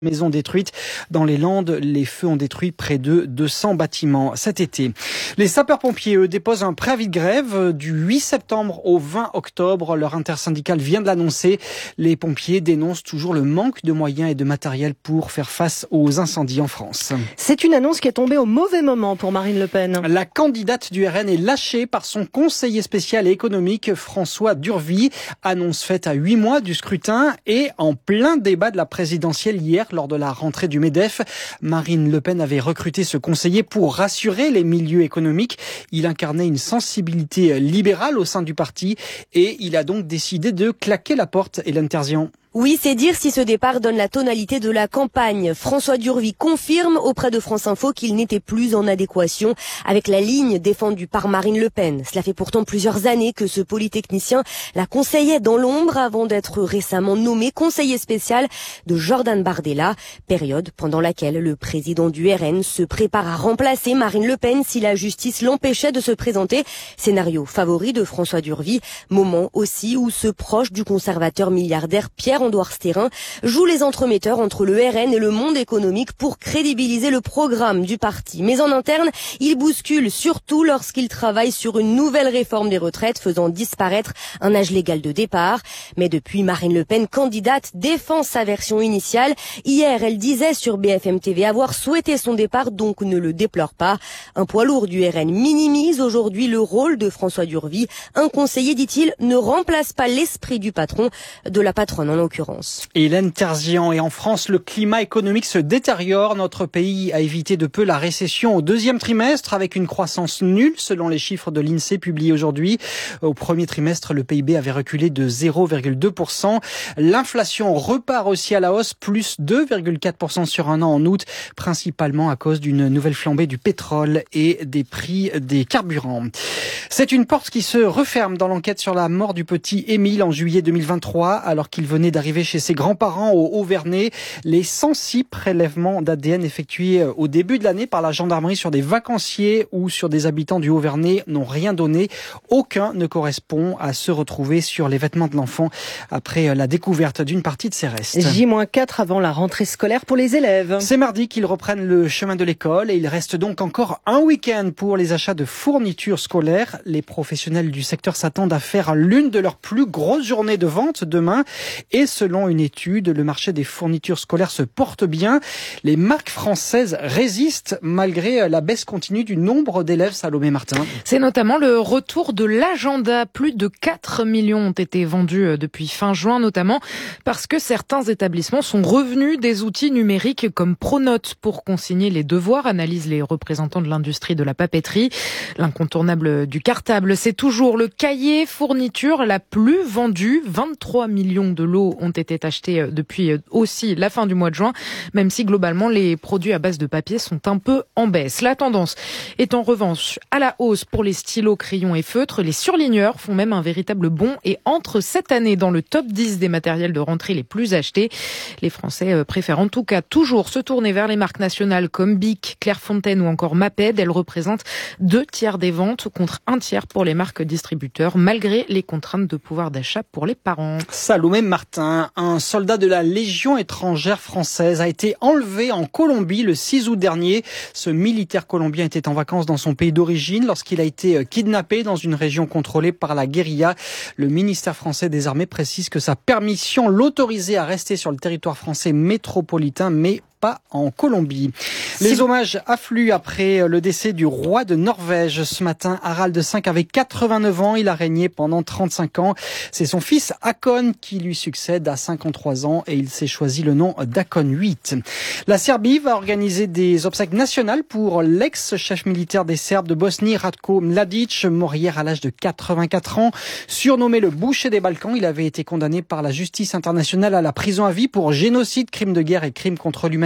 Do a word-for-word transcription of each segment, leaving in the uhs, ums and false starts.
Maisons détruites dans les Landes. Les feux ont détruit près de deux cents bâtiments cet été. Les sapeurs-pompiers, eux, déposent un préavis de grève du huit septembre au vingt octobre. Leur intersyndicale vient de l'annoncer. Les pompiers dénoncent toujours le manque de moyens et de matériel pour faire face aux incendies en France. C'est une annonce qui est tombée au mauvais moment pour Marine Le Pen. La candidate du R N est lâchée par son conseiller spécial et économique François Durvy. Annonce faite à huit mois du scrutin et en plein débat de la présidentielle hier. Lors de la rentrée du MEDEF, Marine Le Pen avait recruté ce conseiller pour rassurer les milieux économiques. Il incarnait une sensibilité libérale au sein du parti et il a donc décidé de claquer la porte. Hélène Terzian. Oui, c'est dire si ce départ donne la tonalité de la campagne. François Durvy confirme auprès de France Info qu'il n'était plus en adéquation avec la ligne défendue par Marine Le Pen. Cela fait pourtant plusieurs années que ce polytechnicien la conseillait dans l'ombre avant d'être récemment nommé conseiller spécial de Jordan Bardella, période pendant laquelle le président du R N se prépare à remplacer Marine Le Pen si la justice l'empêchait de se présenter. Scénario favori de François Durvy, moment aussi où ce proche du conservateur milliardaire Pierre Andouard Stérin joue les entremetteurs entre le R N et le monde économique pour crédibiliser le programme du parti. Mais en interne, il bouscule surtout lorsqu'il travaille sur une nouvelle réforme des retraites faisant disparaître un âge légal de départ. Mais depuis, Marine Le Pen, candidate, défend sa version initiale. Hier, elle disait sur B F M T V avoir souhaité son départ, donc ne le déplore pas. Un poids lourd du R N minimise aujourd'hui le rôle de François Durvy. Un conseiller, dit-il, ne remplace pas l'esprit du patron, de la patronne en l'occurrence. Hélène Terzian. Et en France, le climat économique se détériore. Notre pays a évité de peu la récession au deuxième trimestre avec une croissance nulle selon les chiffres de l'INSEE publiés aujourd'hui. Au premier trimestre, le P I B avait reculé de zéro virgule deux pour cent. L'inflation repart aussi à la hausse, plus deux virgule quatre pour cent sur un an en août, principalement à cause d'une nouvelle flambée du pétrole et des prix des carburants. C'est une porte qui se referme dans l'enquête sur la mort du petit Émile en juillet deux mille vingt-trois, alors qu'il venait d'arriver chez ses grands-parents au Haut-Vernay. Les cent six prélèvements d'A D N effectués au début de l'année par la gendarmerie sur des vacanciers ou sur des habitants du Haut-Vernay n'ont rien donné. Aucun ne correspond à ceux retrouvés sur les vêtements de l'enfant après la découverte d'une partie de ses restes. J quatre avant la rentrée scolaire pour les élèves. C'est mardi qu'ils reprennent le chemin de l'école et il reste donc encore un week-end pour les achats de fournitures scolaires. Les professionnels du secteur s'attendent à faire l'une de leurs plus grosses journées de vente demain. Et selon une étude, le marché des fournitures scolaires se porte bien. Les marques françaises résistent malgré la baisse continue du nombre d'élèves. Salomé Martin. C'est notamment le retour de l'agenda. Plus de quatre millions ont été vendus depuis fin juin, notamment parce que certains établissements sont revenus des outils numériques comme Pronote pour consigner les devoirs, analysent les représentants de l'industrie de la papeterie. L'incontournable du cartable, c'est toujours le cahier fourniture la plus vendue. vingt-trois millions de lots ont été achetés depuis aussi la fin du mois de juin, même si globalement les produits à base de papier sont un peu en baisse. La tendance est en revanche à la hausse pour les stylos, crayons et feutres. Les surligneurs font même un véritable bond et entrent cette année dans le top dix des matériels de rentrée les plus achetés. Les Français préfèrent en tout cas toujours se tourner vers les marques nationales comme Bic, Clairefontaine ou encore Maped. Elles représentent deux tiers des ventes contre un tiers pour les marques distributeurs, malgré les contraintes de pouvoir d'achat pour les parents. Salomé Martin, un soldat de la Légion étrangère française a été enlevé en Colombie le six août dernier. Ce militaire colombien était en vacances dans son pays d'origine lorsqu'il a été kidnappé dans une région contrôlée par la guérilla. Le ministère français des Armées précise que sa permission l'autorisait à rester sur le territoire français métropolitain, mais pas en Colombie. Les si... hommages affluent après le décès du roi de Norvège. Ce matin, Harald cinq avait quatre-vingt-neuf ans. Il a régné pendant trente-cinq ans. C'est son fils Hakon qui lui succède à cinquante-trois ans et il s'est choisi le nom d'Hakon huit. La Serbie va organiser des obsèques nationales pour l'ex-chef militaire des Serbes de Bosnie, Ratko Mladic, mort hier à l'âge de quatre-vingt-quatre ans. Surnommé le boucher des Balkans, il avait été condamné par la justice internationale à la prison à vie pour génocide, crime de guerre et crime contre l'humanité.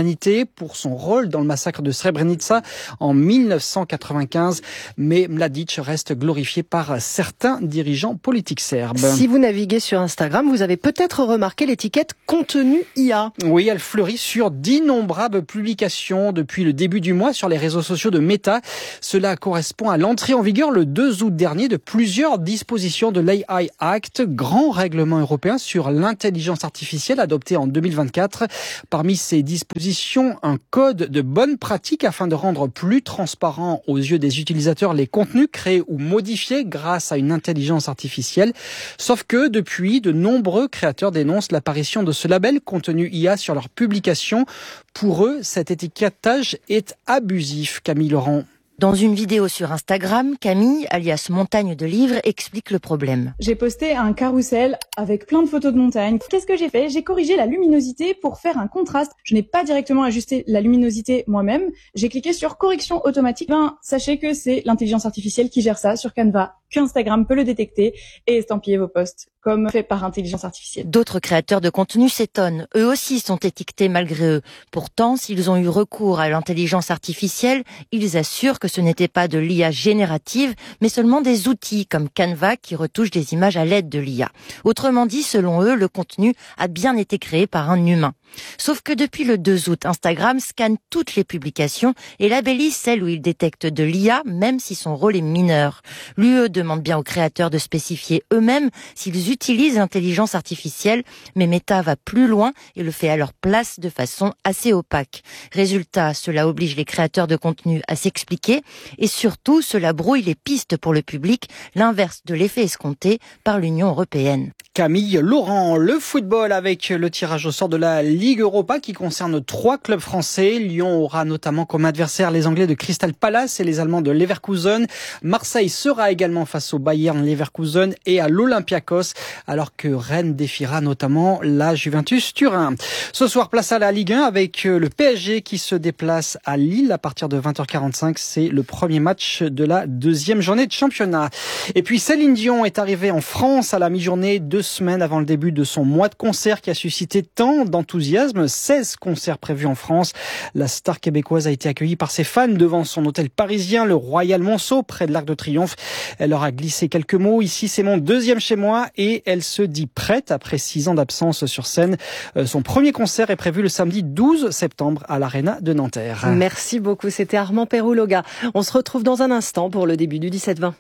l'humanité pour son rôle dans le massacre de Srebrenica en mille neuf cent quatre-vingt-quinze. Mais Mladic reste glorifié par certains dirigeants politiques serbes. Si vous naviguez sur Instagram, vous avez peut-être remarqué l'étiquette contenu I A. Oui, elle fleurit sur d'innombrables publications depuis le début du mois sur les réseaux sociaux de Meta. Cela correspond à l'entrée en vigueur le deux août dernier de plusieurs dispositions de l'A I Act, grand règlement européen sur l'intelligence artificielle adopté en deux mille vingt-quatre. Parmi ces dispositions, un code de bonne pratique afin de rendre plus transparent aux yeux des utilisateurs les contenus créés ou modifiés grâce à une intelligence artificielle. Sauf que depuis, de nombreux créateurs dénoncent l'apparition de ce label contenu I A sur leurs publications. Pour eux, cet étiquetage est abusif. Camille Laurent. Dans une vidéo sur Instagram, Camille, alias Montagne de Livres, explique le problème. J'ai posté un carrousel avec plein de photos de montagnes. Qu'est-ce que j'ai fait? J'ai corrigé la luminosité pour faire un contraste. Je n'ai pas directement ajusté la luminosité moi-même. J'ai cliqué sur correction automatique. Ben, sachez que c'est l'intelligence artificielle qui gère ça sur Canva, qu'Instagram peut le détecter et estampiller vos posts comme fait par intelligence artificielle. D'autres créateurs de contenu s'étonnent. Eux aussi sont étiquetés malgré eux. Pourtant, s'ils ont eu recours à l'intelligence artificielle, ils assurent que ce n'était pas de l'I A générative, mais seulement des outils comme Canva qui retouchent des images à l'aide de l'I A. Autrement dit, selon eux, le contenu a bien été créé par un humain. Sauf que depuis le deux août, Instagram scanne toutes les publications et labellise celles où il détecte de l'I A, même si son rôle est mineur. L'U E demande bien aux créateurs de spécifier eux-mêmes s'ils utilisent l'intelligence artificielle, mais Meta va plus loin et le fait à leur place de façon assez opaque. Résultat, cela oblige les créateurs de contenu à s'expliquer et surtout, cela brouille les pistes pour le public, l'inverse de l'effet escompté par l'Union européenne. Camille Laurent, le football avec le tirage au sort de la Ligue Europa qui concerne trois clubs français. Lyon aura notamment comme adversaire les Anglais de Crystal Palace et les Allemands de Leverkusen. Marseille sera également face au Bayern Leverkusen et à l'Olympiakos, alors que Rennes défiera notamment la Juventus Turin. Ce soir, place à la Ligue un avec le P S G qui se déplace à Lille à partir de vingt heures quarante-cinq. C'est le premier match de la deuxième journée de championnat. Et puis Céline Dion est arrivée en France à la mi-journée, deux semaines avant le début de son mois de concert qui a suscité tant d'enthousiasme. seize concerts prévus en France. La star québécoise a été accueillie par ses fans devant son hôtel parisien, le Royal Monceau, près de l'Arc de Triomphe. Elle leur a glissé quelques mots. Ici, c'est mon deuxième chez moi et elle se dit prête après six ans d'absence sur scène. Son premier concert est prévu le samedi douze septembre à l'Arena de Nanterre. Merci beaucoup. C'était Armand Perrouloga. On se retrouve dans un instant pour le début du dix-sept vingt.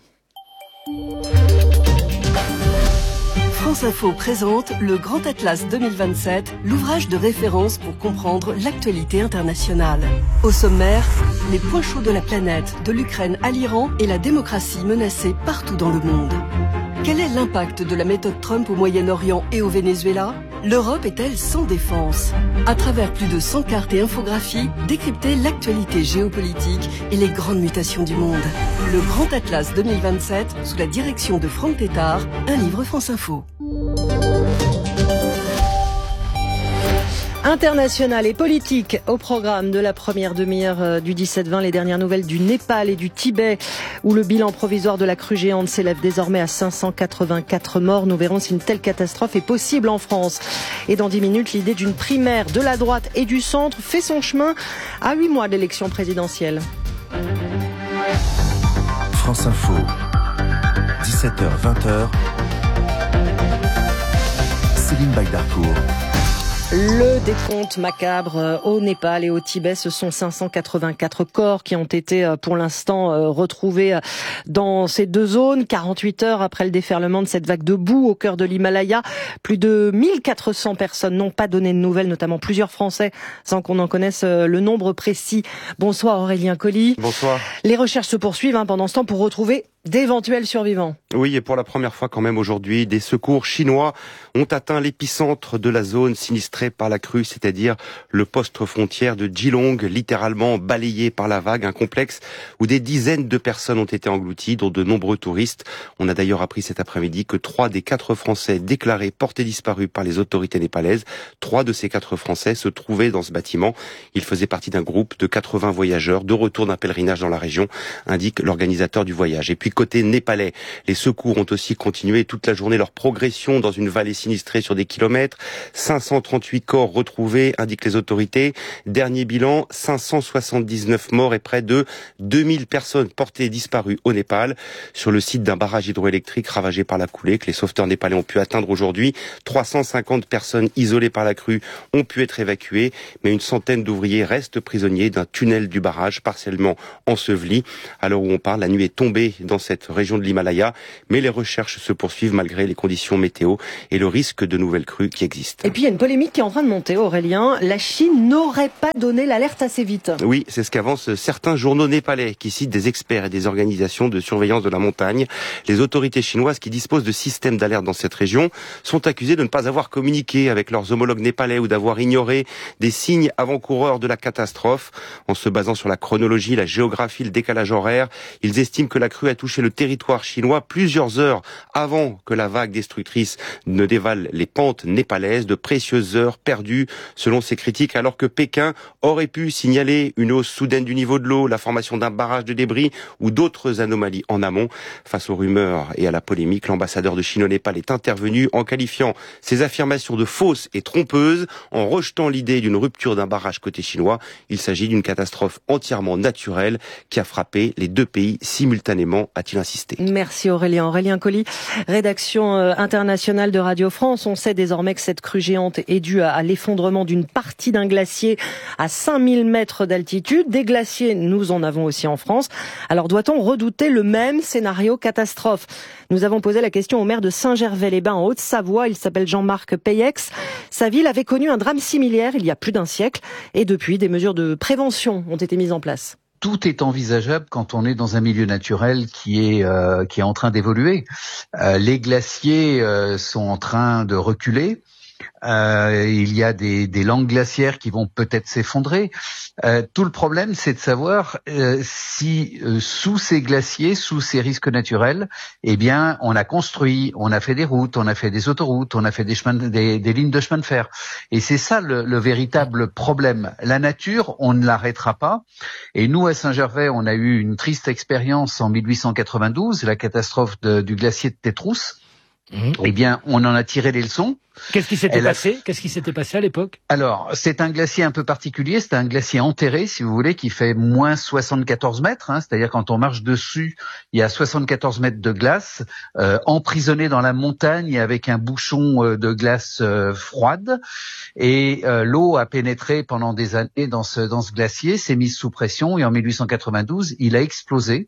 France Info présente le Grand Atlas deux mille vingt-sept, l'ouvrage de référence pour comprendre l'actualité internationale. Au sommaire, les points chauds de la planète, de l'Ukraine à l'Iran et la démocratie menacée partout dans le monde. Quel est l'impact de la méthode Trump au Moyen-Orient et au Venezuela? L'Europe est-elle sans défense? À travers plus de cent cartes et infographies, décryptez l'actualité géopolitique et les grandes mutations du monde. Le Grand Atlas deux mille vingt-sept, sous la direction de Franck Tétard, un livre France Info. International et politique au programme de la première demi-heure du dix-sept vingt. Les dernières nouvelles du Népal et du Tibet, où le bilan provisoire de la crue géante s'élève désormais à cinq cent quatre-vingt-quatre morts. Nous verrons si une telle catastrophe est possible en France. Et dans dix minutes, l'idée d'une primaire de la droite et du centre fait son chemin à huit mois de l'élection présidentielle. France Info, dix-sept heures vingt. Céline Bagdarcourt. Le décompte macabre au Népal et au Tibet, ce sont cinq cent quatre-vingt-quatre corps qui ont été pour l'instant retrouvés dans ces deux zones. quarante-huit heures après le déferlement de cette vague de boue au cœur de l'Himalaya, plus de mille quatre cents personnes n'ont pas donné de nouvelles, notamment plusieurs Français, sans qu'on en connaisse le nombre précis. Bonsoir Aurélien Colli. Bonsoir. Les recherches se poursuivent hein, pendant ce temps pour retrouver d'éventuels survivants. Oui, et pour la première fois quand même aujourd'hui, des secours chinois ont atteint l'épicentre de la zone sinistrée par la crue, c'est-à-dire le poste frontière de Geelong, littéralement balayé par la vague, un complexe où des dizaines de personnes ont été englouties, dont de nombreux touristes. On a d'ailleurs appris cet après-midi que trois des quatre Français déclarés portés disparus par les autorités népalaises, trois de ces quatre Français se trouvaient dans ce bâtiment. Ils faisaient partie d'un groupe de quatre-vingts voyageurs de retour d'un pèlerinage dans la région, indique l'organisateur du voyage. Et puis côté népalais. Les secours ont aussi continué toute la journée leur progression dans une vallée sinistrée sur des kilomètres. cinq cent trente-huit corps retrouvés, indiquent les autorités. Dernier bilan, cinq cent soixante-dix-neuf morts et près de deux mille personnes portées disparues au Népal. Sur le site d'un barrage hydroélectrique ravagé par la coulée que les sauveteurs népalais ont pu atteindre aujourd'hui, trois cent cinquante personnes isolées par la crue ont pu être évacuées, mais une centaine d'ouvriers restent prisonniers d'un tunnel du barrage partiellement enseveli. À l'heure où on parle, la nuit est tombée dans cette région de l'Himalaya, mais les recherches se poursuivent malgré les conditions météo et le risque de nouvelles crues qui existent. Et puis il y a une polémique qui est en train de monter, Aurélien. La Chine n'aurait pas donné l'alerte assez vite. Oui, c'est ce qu'avancent certains journaux népalais qui citent des experts et des organisations de surveillance de la montagne. Les autorités chinoises qui disposent de systèmes d'alerte dans cette région sont accusées de ne pas avoir communiqué avec leurs homologues népalais ou d'avoir ignoré des signes avant-coureurs de la catastrophe. En se basant sur la chronologie, la géographie, le décalage horaire, ils estiment que la crue a touché le territoire chinois plusieurs heures avant que la vague destructrice ne dévale les pentes népalaises, de précieuses heures perdues selon ces critiques, alors que Pékin aurait pu signaler une hausse soudaine du niveau de l'eau, la formation d'un barrage de débris ou d'autres anomalies en amont. Face aux rumeurs et à la polémique, l'ambassadeur de Chine au Népal est intervenu en qualifiant ces affirmations de fausses et trompeuses, en rejetant l'idée d'une rupture d'un barrage côté chinois. Il s'agit d'une catastrophe entièrement naturelle qui a frappé les deux pays simultanément, a-t-il insisté. Merci Aurélien. Aurélien Colli, rédaction internationale de Radio France. On sait désormais que cette crue géante est due à l'effondrement d'une partie d'un glacier à cinq mille mètres d'altitude. Des glaciers, nous en avons aussi en France. Alors doit-on redouter le même scénario catastrophe? Nous avons posé la question au maire de Saint-Gervais-les-Bains en Haute-Savoie. Il s'appelle Jean-Marc Payex. Sa ville avait connu un drame similaire il y a plus d'un siècle et depuis, des mesures de prévention ont été mises en place. Tout est envisageable quand on est dans un milieu naturel qui est euh, qui est en train d'évoluer. Euh, les glaciers euh, sont en train de reculer. Euh, il y a des, des langues glaciaires qui vont peut-être s'effondrer. Euh, tout le problème, c'est de savoir euh, si euh, sous ces glaciers, sous ces risques naturels, eh bien, on a construit, on a fait des routes, on a fait des autoroutes, on a fait des chemins, des, des lignes de chemin de fer. Et c'est ça le, le véritable problème. La nature, on ne l'arrêtera pas. Et nous, à Saint-Gervais, on a eu une triste expérience en mille huit cent quatre-vingt-douze, la catastrophe de, du glacier de Tétrousse. Mmh. Eh bien, on en a tiré les leçons. Qu'est-ce qui s'était Elle passé a... Qu'est-ce qui s'était passé à l'époque? Alors, c'est un glacier un peu particulier. C'est un glacier enterré, si vous voulez, qui fait moins soixante-quatorze mètres. Hein, c'est-à-dire quand on marche dessus, il y a soixante-quatorze mètres de glace, euh, emprisonné dans la montagne avec un bouchon euh, de glace euh, froide. Et euh, l'eau a pénétré pendant des années dans ce dans ce glacier, s'est mise sous pression et en mille huit cent quatre-vingt-douze, il a explosé.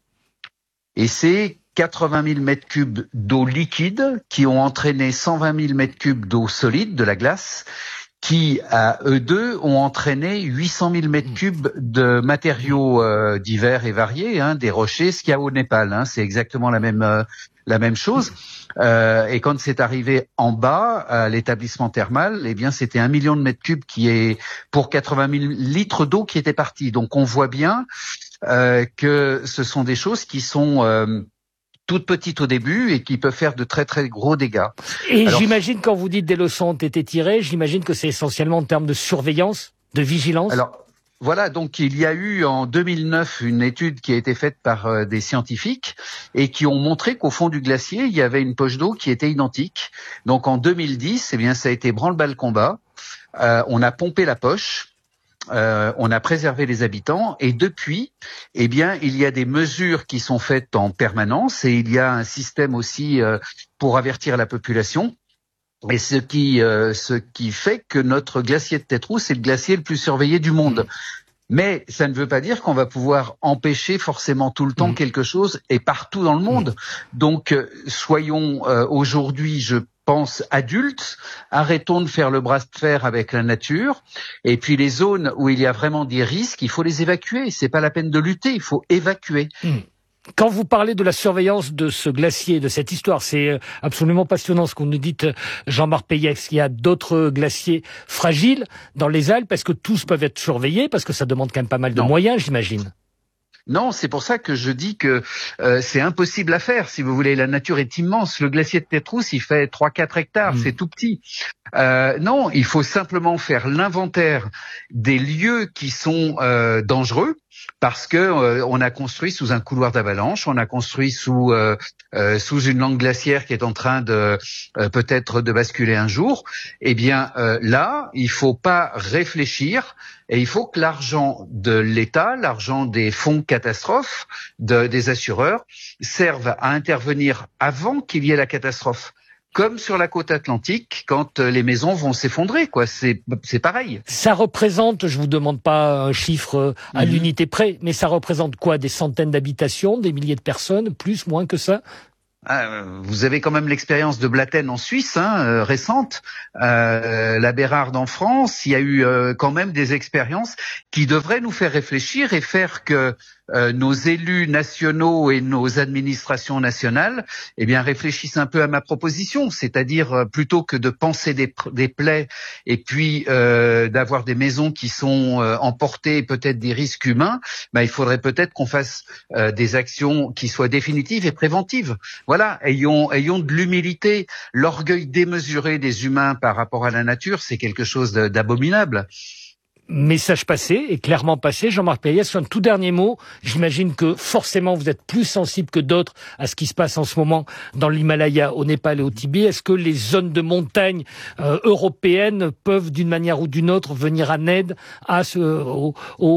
Et c'est quatre-vingt mille mètres cubes d'eau liquide qui ont entraîné cent vingt mille mètres cubes d'eau solide, de la glace, qui, à eux deux, ont entraîné huit cent mille mètres cubes de matériaux euh, divers et variés, hein, des rochers, ce qu'il y a au Népal. Hein, c'est exactement la même euh, la même chose. Euh, et quand c'est arrivé en bas, à l'établissement thermal, eh bien, c'était un million de mètres cubes qui est pour quatre-vingt mille litres d'eau qui étaient partis. Donc, on voit bien euh, que ce sont des choses qui sont euh, toutes petites au début et qui peuvent faire de très très gros dégâts. Et Alors, j'imagine quand vous dites des leçons ont été tirées, j'imagine que c'est essentiellement en termes de surveillance, de vigilance. Alors voilà, donc il y a eu en deux mille neuf une étude qui a été faite par euh, des scientifiques et qui ont montré qu'au fond du glacier, il y avait une poche d'eau qui était identique. Donc en deux mille dix, eh bien ça a été branle-bas le combat. Euh, on a pompé la poche. Euh, on a préservé les habitants et depuis, eh bien, il y a des mesures qui sont faites en permanence et il y a un système aussi euh, pour avertir la population. Et ce qui, euh, ce qui fait que notre glacier de Tétrousse est le glacier le plus surveillé du monde. Mais ça ne veut pas dire qu'on va pouvoir empêcher forcément tout le temps mmh. quelque chose et partout dans le monde. Mmh. Donc, euh, soyons euh, aujourd'hui, je pense, adultes, arrêtons de faire le bras de fer avec la nature. Et puis les zones où il y a vraiment des risques, il faut les évacuer. C'est pas la peine de lutter, il faut évacuer. Mmh. Quand vous parlez de la surveillance de ce glacier, de cette histoire, c'est absolument passionnant ce qu'on nous dit, Jean-Marc Payex. Il y a d'autres glaciers fragiles dans les Alpes. Est-ce que tous peuvent être surveillés? Parce que ça demande quand même pas mal de non. moyens, j'imagine. Non, c'est pour ça que je dis que euh, c'est impossible à faire. Si vous voulez, la nature est immense. Le glacier de Tétrousse, il fait trois quatre hectares, mmh. c'est tout petit. Euh, non, il faut simplement faire l'inventaire des lieux qui sont euh, dangereux. parce que euh, on a construit sous un couloir d'avalanche, on a construit sous euh, euh, sous une langue glaciaire qui est en train de euh, peut-être de basculer un jour. Eh bien euh, là, il faut pas réfléchir et il faut que l'argent de l'État, l'argent des fonds catastrophes, de, des assureurs, serve à intervenir avant qu'il y ait la catastrophe. Comme sur la côte atlantique, quand les maisons vont s'effondrer, quoi. C'est, c'est pareil. Ça représente, je vous demande pas un chiffre à mmh. l'unité près, mais ça représente quoi? Des centaines d'habitations, des milliers de personnes, plus, moins que ça? Vous avez quand même l'expérience de Blatten en Suisse, hein, euh, récente, euh, la Bérarde en France. Il y a eu euh, quand même des expériences qui devraient nous faire réfléchir et faire que euh, nos élus nationaux et nos administrations nationales, eh bien, réfléchissent un peu à ma proposition, c'est-à-dire euh, plutôt que de penser des, des plaies et puis euh, d'avoir des maisons qui sont euh, emportées, peut-être des risques humains, ben, il faudrait peut-être qu'on fasse euh, des actions qui soient définitives et préventives. Voilà, ayons, ayons de l'humilité. L'orgueil démesuré des humains par rapport à la nature, c'est quelque chose d'abominable. Message passé, et clairement passé. Jean-Marc Payès, un tout dernier mot. J'imagine que forcément vous êtes plus sensible que d'autres à ce qui se passe en ce moment dans l'Himalaya, au Népal et au Tibet. Est-ce que les zones de montagne euh, européennes peuvent d'une manière ou d'une autre venir en aide à ce, aux,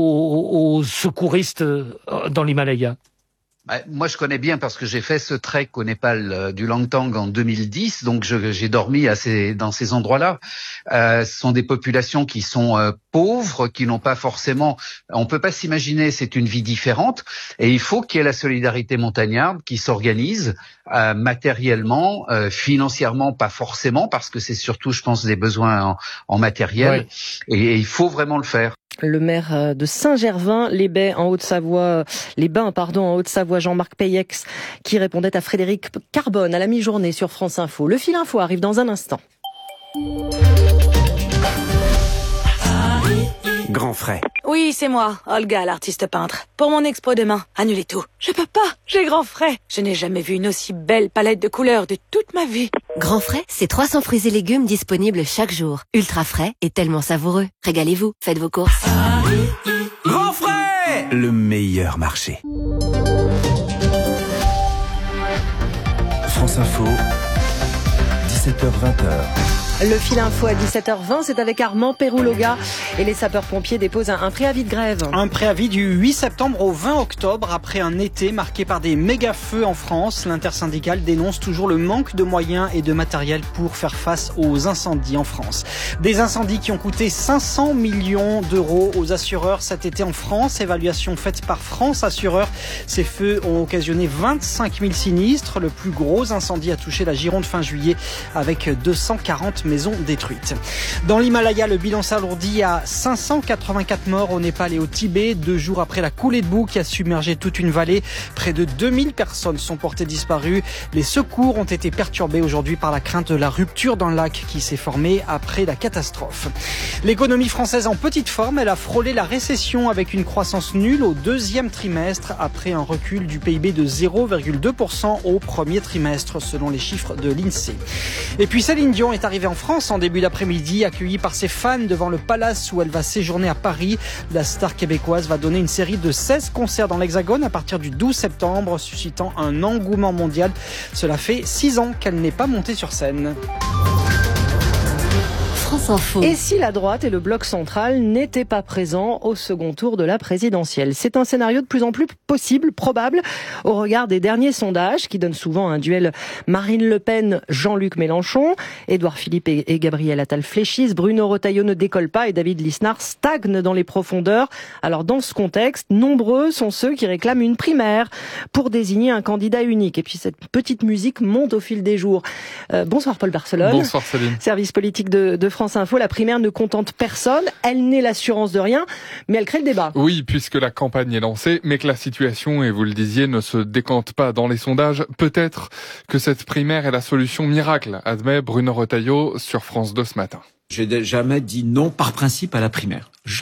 aux, aux secouristes dans l'Himalaya? Moi, je connais bien parce que j'ai fait ce trek au Népal euh, du Langtang en deux mille dix, donc je, j'ai dormi à ces, dans ces endroits-là. Euh, ce sont des populations qui sont euh, pauvres, qui n'ont pas forcément... On peut pas s'imaginer, c'est une vie différente, et il faut qu'il y ait la solidarité montagnarde qui s'organise euh, matériellement, euh, financièrement, pas forcément, parce que c'est surtout, je pense, des besoins en, en matériel, oui. et, et il faut vraiment le faire. Le maire de Saint-Gervin-les-Bains en Haute-Savoie, les Bains, pardon, en Haute-Savoie, Jean-Marc Payeix, qui répondait à Frédéric Carbone à la mi-journée sur France Info. Le fil info arrive dans un instant. Grand frais. Oui, c'est moi, Olga, l'artiste peintre. Pour mon expo demain, annulez tout. Je peux pas, j'ai grand frais. Je n'ai jamais vu une aussi belle palette de couleurs de toute ma vie. Grand frais, c'est trois cents fruits et légumes disponibles chaque jour. Ultra frais et tellement savoureux. Régalez-vous, faites vos courses. Grand frais, le meilleur marché. France Info, dix-sept heures vingt. Le fil info à dix-sept heures vingt, c'est avec Armand Pérouloga et les sapeurs-pompiers déposent un préavis de grève. Un préavis du huit septembre au vingt octobre après un été marqué par des méga-feux en France. L'intersyndicale dénonce toujours le manque de moyens et de matériel pour faire face aux incendies en France. Des incendies qui ont coûté cinq cents millions d'euros aux assureurs cet été en France. Évaluation faite par France Assureurs. Ces feux ont occasionné vingt-cinq mille sinistres. Le plus gros incendie a touché la Gironde fin juillet avec deux cent quarante maisons détruites. Dans l'Himalaya, le bilan s'alourdit à cinq cent quatre-vingt-quatre morts au Népal et au Tibet, deux jours après la coulée de boue qui a submergé toute une vallée. Près de deux mille personnes sont portées disparues. Les secours ont été perturbés aujourd'hui par la crainte de la rupture d'un lac qui s'est formé après la catastrophe. L'économie française en petite forme, elle a frôlé la récession avec une croissance nulle au deuxième trimestre après un recul du P I B de zéro virgule deux pour cent au premier trimestre selon les chiffres de l'INSEE. Et puis Céline Dion est arrivée en France en début d'après-midi, accueillie par ses fans devant le Palace où elle va séjourner à Paris. La star québécoise va donner une série de seize concerts dans l'Hexagone à partir du douze septembre, suscitant un engouement mondial. Cela fait six ans qu'elle n'est pas montée sur scène. Et si la droite et le bloc central n'étaient pas présents au second tour de la présidentielle? C'est un scénario de plus en plus possible, probable, au regard des derniers sondages qui donnent souvent un duel Marine Le Pen, Jean-Luc Mélenchon. Édouard Philippe et Gabriel Attal fléchissent, Bruno Retailleau ne décolle pas et David Lisnard stagne dans les profondeurs. Alors dans ce contexte, nombreux sont ceux qui réclament une primaire pour désigner un candidat unique. Et puis cette petite musique monte au fil des jours. Euh, bonsoir Paul Barcelone. Bonsoir Céline. Service politique de, de France Info, la primaire ne contente personne, elle n'est l'assurance de rien, mais elle crée le débat. Oui, puisque la campagne est lancée, mais que la situation, et vous le disiez, ne se décante pas dans les sondages. Peut-être que cette primaire est la solution miracle, admet Bruno Retailleau sur France deux ce matin. J'ai jamais dit non par principe à la primaire. Jamais.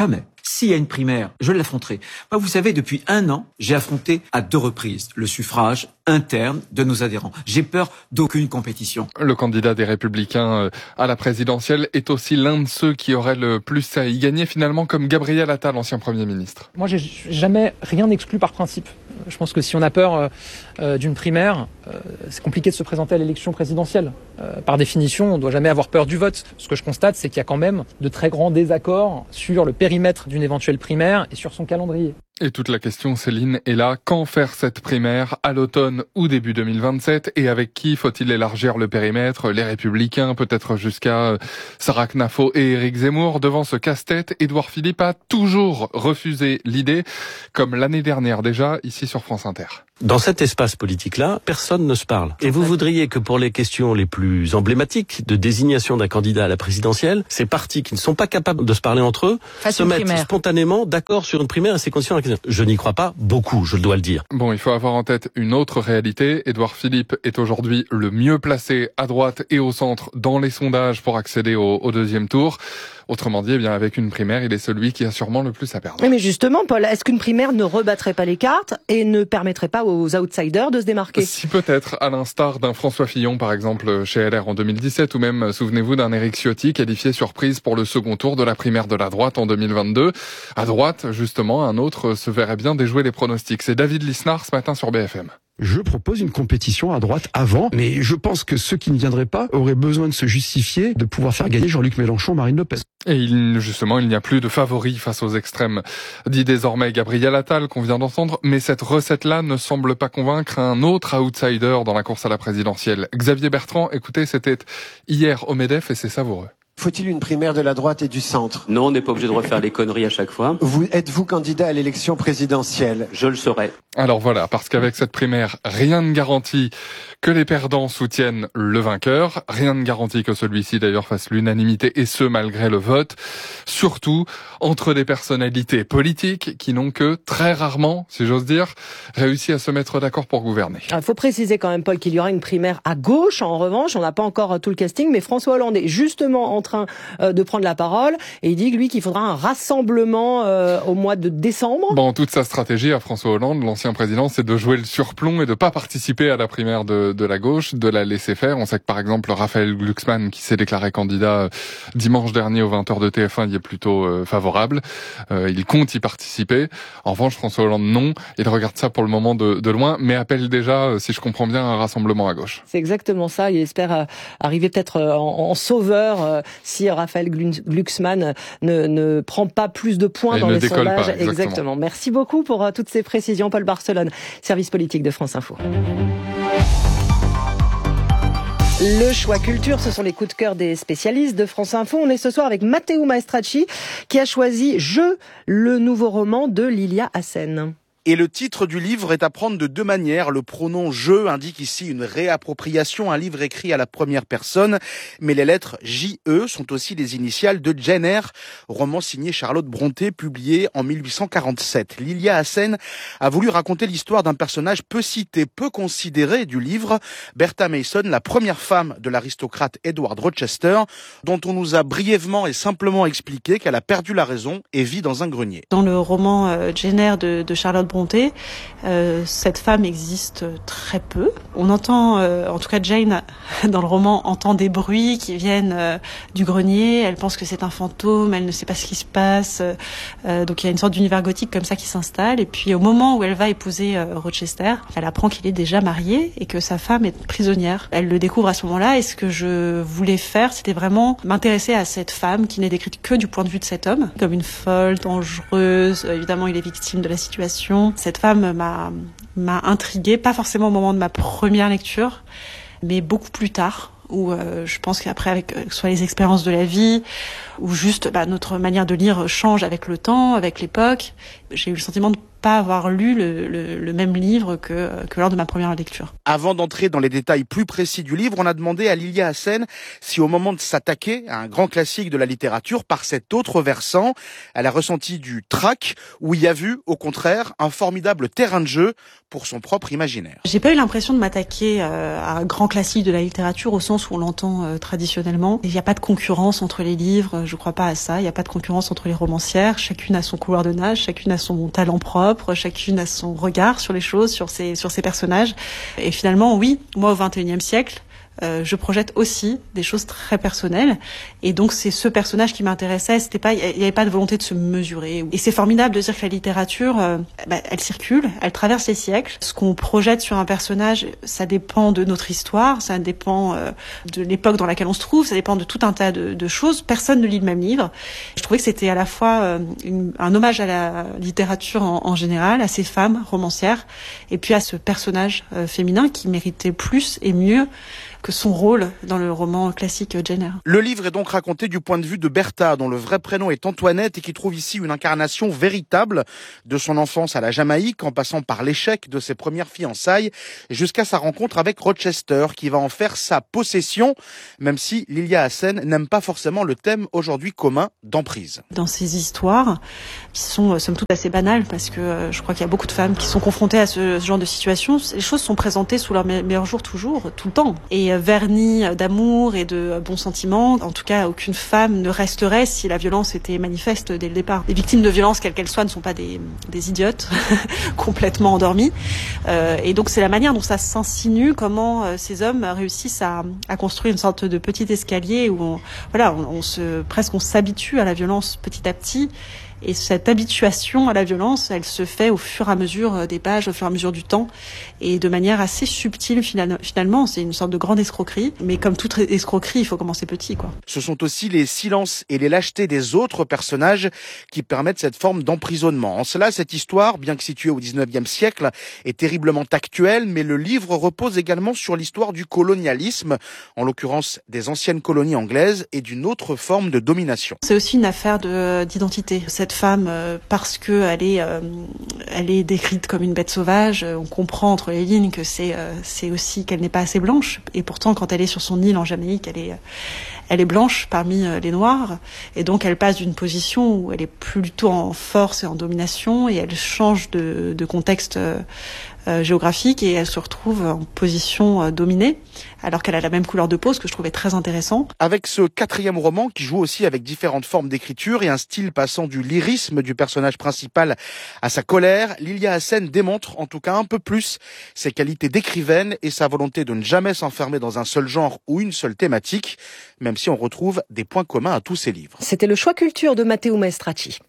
S'il y a une primaire, je l'affronterai. Moi, vous savez, depuis un an, j'ai affronté à deux reprises le suffrage interne de nos adhérents. J'ai peur d'aucune compétition. Le candidat des Républicains à la présidentielle est aussi l'un de ceux qui auraient le plus à y gagner finalement, comme Gabriel Attal, ancien Premier ministre. Moi, j'ai jamais rien exclu par principe. Je pense que si on a peur euh, d'une primaire, euh, c'est compliqué de se présenter à l'élection présidentielle. Euh, par définition, on ne doit jamais avoir peur du vote. Ce que je constate, c'est qu'il y a quand même de très grands désaccords sur le périmètre d'une éventuelle primaire et sur son calendrier. Et toute la question, Céline, est là. Quand faire cette primaire? À l'automne ou début deux mille vingt-sept? Et avec qui faut-il élargir le périmètre? Les Républicains, peut-être jusqu'à Sarah Knafo et Éric Zemmour. Devant ce casse-tête, Édouard Philippe a toujours refusé l'idée, comme l'année dernière déjà, ici sur France Inter. Dans cet espace politique-là, personne ne se parle. Et vous voudriez que pour les questions les plus emblématiques de désignation d'un candidat à la présidentielle, ces partis qui ne sont pas capables de se parler entre eux Fasse se mettent primaire. spontanément d'accord sur une primaire et ses conditions. Je n'y crois pas beaucoup, je dois le dire. Bon, il faut avoir en tête une autre réalité. Édouard Philippe est aujourd'hui le mieux placé à droite et au centre dans les sondages pour accéder au, au deuxième tour. Autrement dit, eh bien, avec une primaire, il est celui qui a sûrement le plus à perdre. Mais justement, Paul, est-ce qu'une primaire ne rebattrait pas les cartes et ne permettrait pas aux outsiders de se démarquer? Si peut-être, à l'instar d'un François Fillon, par exemple, chez L R en deux mille dix-sept, ou même, souvenez-vous, d'un Éric Ciotti, qualifié surprise pour le second tour de la primaire de la droite en deux mille vingt-deux. À droite, justement, un autre se verrait bien déjouer les pronostics. C'est David Lisnard ce matin sur B F M. Je propose une compétition à droite avant, mais je pense que ceux qui ne viendraient pas auraient besoin de se justifier, de pouvoir faire gagner Jean-Luc Mélenchon, Marine Le Pen. Et il, justement, il n'y a plus de favoris face aux extrêmes, dit désormais Gabriel Attal, qu'on vient d'entendre, mais cette recette-là ne semble pas convaincre un autre outsider dans la course à la présidentielle. Xavier Bertrand, écoutez, c'était hier au MEDEF et c'est savoureux. Faut-il une primaire de la droite et du centre? Non, on n'est pas obligé de refaire les conneries à chaque fois. Vous êtes-vous candidat à l'élection présidentielle? Je le serai. Alors voilà, parce qu'avec cette primaire, rien ne garantit que les perdants soutiennent le vainqueur. Rien ne garantit que celui-ci d'ailleurs fasse l'unanimité, et ce malgré le vote. Surtout entre des personnalités politiques qui n'ont que très rarement, si j'ose dire, réussi à se mettre d'accord pour gouverner. Il faut préciser quand même, Paul, qu'il y aura une primaire à gauche. En revanche, on n'a pas encore tout le casting, mais François Hollande est justement en train de prendre la parole et il dit lui qu'il faudra un rassemblement euh, au mois de décembre. Bon, toute sa stratégie à François Hollande, l'ancien président, c'est de jouer le surplomb et de pas participer à la primaire de, de la gauche, de la laisser faire. On sait que par exemple Raphaël Glucksmann, qui s'est déclaré candidat dimanche dernier aux vingt heures de T F un, il est plutôt euh, favorable. Euh, il compte y participer. En revanche, François Hollande, non. Il regarde ça pour le moment de, de loin, mais appelle déjà, si je comprends bien, un rassemblement à gauche. C'est exactement ça. Il espère euh, arriver peut-être euh, en, en sauveur euh, si Raphaël Glucksmann ne, ne prend pas plus de points Et dans les sondages. Pas, exactement. exactement. Merci beaucoup pour uh, toutes ces précisions. Paul Barcelone, service politique de France Info. Le choix culture, ce sont les coups de cœur des spécialistes de France Info. On est ce soir avec Matteo Maestracci qui a choisi Je, le nouveau roman de Lilia Hassen. Et le titre du livre est à prendre de deux manières. Le pronom « je » indique ici une réappropriation, un livre écrit à la première personne. Mais les lettres J E sont aussi les initiales de Jane Eyre, roman signé Charlotte Brontë, publié en mille huit cent quarante-sept. Lilia Hassen a voulu raconter l'histoire d'un personnage peu cité, peu considéré du livre, Bertha Mason, la première femme de l'aristocrate Edward Rochester, dont on nous a brièvement et simplement expliqué qu'elle a perdu la raison et vit dans un grenier. Dans le roman euh, Jane Eyre de, de Charlotte Brontë, Euh, cette femme existe très peu. On entend, euh, en tout cas Jane, dans le roman, entend des bruits qui viennent euh, du grenier. Elle pense que c'est un fantôme, elle ne sait pas ce qui se passe. Euh, donc il y a une sorte d'univers gothique comme ça qui s'installe. Et puis au moment où elle va épouser euh, Rochester, elle apprend qu'il est déjà marié et que sa femme est prisonnière. Elle le découvre à ce moment-là. Et ce que je voulais faire, c'était vraiment m'intéresser à cette femme qui n'est décrite que du point de vue de cet homme, comme une folle, dangereuse. Évidemment, il est victime de la situation. Cette femme m'a, m'a intriguée, pas forcément au moment de ma première lecture, mais beaucoup plus tard, où euh, je pense qu'après, avec euh, soit les expériences de la vie, ou juste bah, notre manière de lire change avec le temps, avec l'époque, j'ai eu le sentiment de pas avoir lu le, le, le même livre que, que lors de ma première lecture. Avant d'entrer dans les détails plus précis du livre, on a demandé à Lilia Hassen si au moment de s'attaquer à un grand classique de la littérature par cet autre versant, elle a ressenti du trac ou y a vu, au contraire, un formidable terrain de jeu pour son propre imaginaire. J'ai pas eu l'impression de m'attaquer euh, à un grand classique de la littérature au sens où on l'entend euh, traditionnellement. Il n'y a pas de concurrence entre les livres. je crois pas à ça. Il n'y a pas de concurrence entre les romancières. Chacune a son couloir de nage, chacune a son talent propre, chacune a son regard sur les choses, sur ses, sur ses personnages. Et finalement, oui, moi au vingt et unième siècle, Euh, je projette aussi des choses très personnelles, et donc c'est ce personnage qui m'intéressait. C'était pas, il n'y avait pas de volonté de se mesurer. Et c'est formidable de dire que la littérature, euh, bah, elle circule, elle traverse les siècles. Ce qu'on projette sur un personnage, ça dépend de notre histoire, ça dépend euh, de l'époque dans laquelle on se trouve, ça dépend de tout un tas de, de choses. Personne ne lit le même livre. Je trouvais que c'était à la fois euh, une, un hommage à la littérature en, en général, à ces femmes romancières, et puis à ce personnage euh, féminin qui méritait plus et mieux que son rôle dans le roman classique Jane Eyre. Le livre est donc raconté du point de vue de Bertha, dont le vrai prénom est Antoinette et qui trouve ici une incarnation véritable de son enfance à la Jamaïque, en passant par l'échec de ses premières fiançailles jusqu'à sa rencontre avec Rochester, qui va en faire sa possession, même si Lilia Hassen n'aime pas forcément le thème aujourd'hui commun d'emprise. Dans ces histoires, qui sont somme toute assez banales, parce que euh, je crois qu'il y a beaucoup de femmes qui sont confrontées à ce, ce genre de situation, les choses sont présentées sous leur me- meilleur jour toujours, tout le temps. Et vernis d'amour et de bons sentiments. En tout cas, aucune femme ne resterait si la violence était manifeste dès le départ. Les victimes de violence, quelles qu'elles soient, ne sont pas des, des idiotes complètement endormies. Euh, et donc, c'est la manière dont ça s'insinue, comment euh, ces hommes réussissent à, à construire une sorte de petit escalier où on, voilà, on, on se, presque on s'habitue à la violence petit à petit. Et cette habituation à la violence, elle se fait au fur et à mesure des pages, au fur et à mesure du temps, et de manière assez subtile finalement. C'est une sorte de grande escroquerie, mais comme toute escroquerie, il faut commencer petit, quoi. Ce sont aussi les silences et les lâchetés des autres personnages qui permettent cette forme d'emprisonnement. En cela, cette histoire, bien que située au dix-neuvième siècle, est terriblement actuelle, mais le livre repose également sur l'histoire du colonialisme, en l'occurrence des anciennes colonies anglaises, et d'une autre forme de domination. C'est aussi une affaire de, d'identité. Cette femme, euh, parce que elle est, euh, elle est décrite comme une bête sauvage, euh, on comprend entre les lignes que c'est, euh, c'est aussi qu'elle n'est pas assez blanche. Et pourtant, quand elle est sur son île en Jamaïque, elle est, elle est blanche parmi euh, les Noirs. Et donc, elle passe d'une position où elle est plutôt en force et en domination, et elle change de, de contexte euh, euh, géographique, et elle se retrouve en position euh, dominée, alors qu'elle a la même couleur de peau, ce que je trouvais très intéressant. Avec ce quatrième roman qui joue aussi avec différentes formes d'écriture et un style passant du lyrisme du personnage principal à sa colère, Lilia Hassen démontre en tout cas un peu plus ses qualités d'écrivaine et sa volonté de ne jamais s'enfermer dans un seul genre ou une seule thématique, même si on retrouve des points communs à tous ses livres. C'était le choix culture de Matteo Maestracci.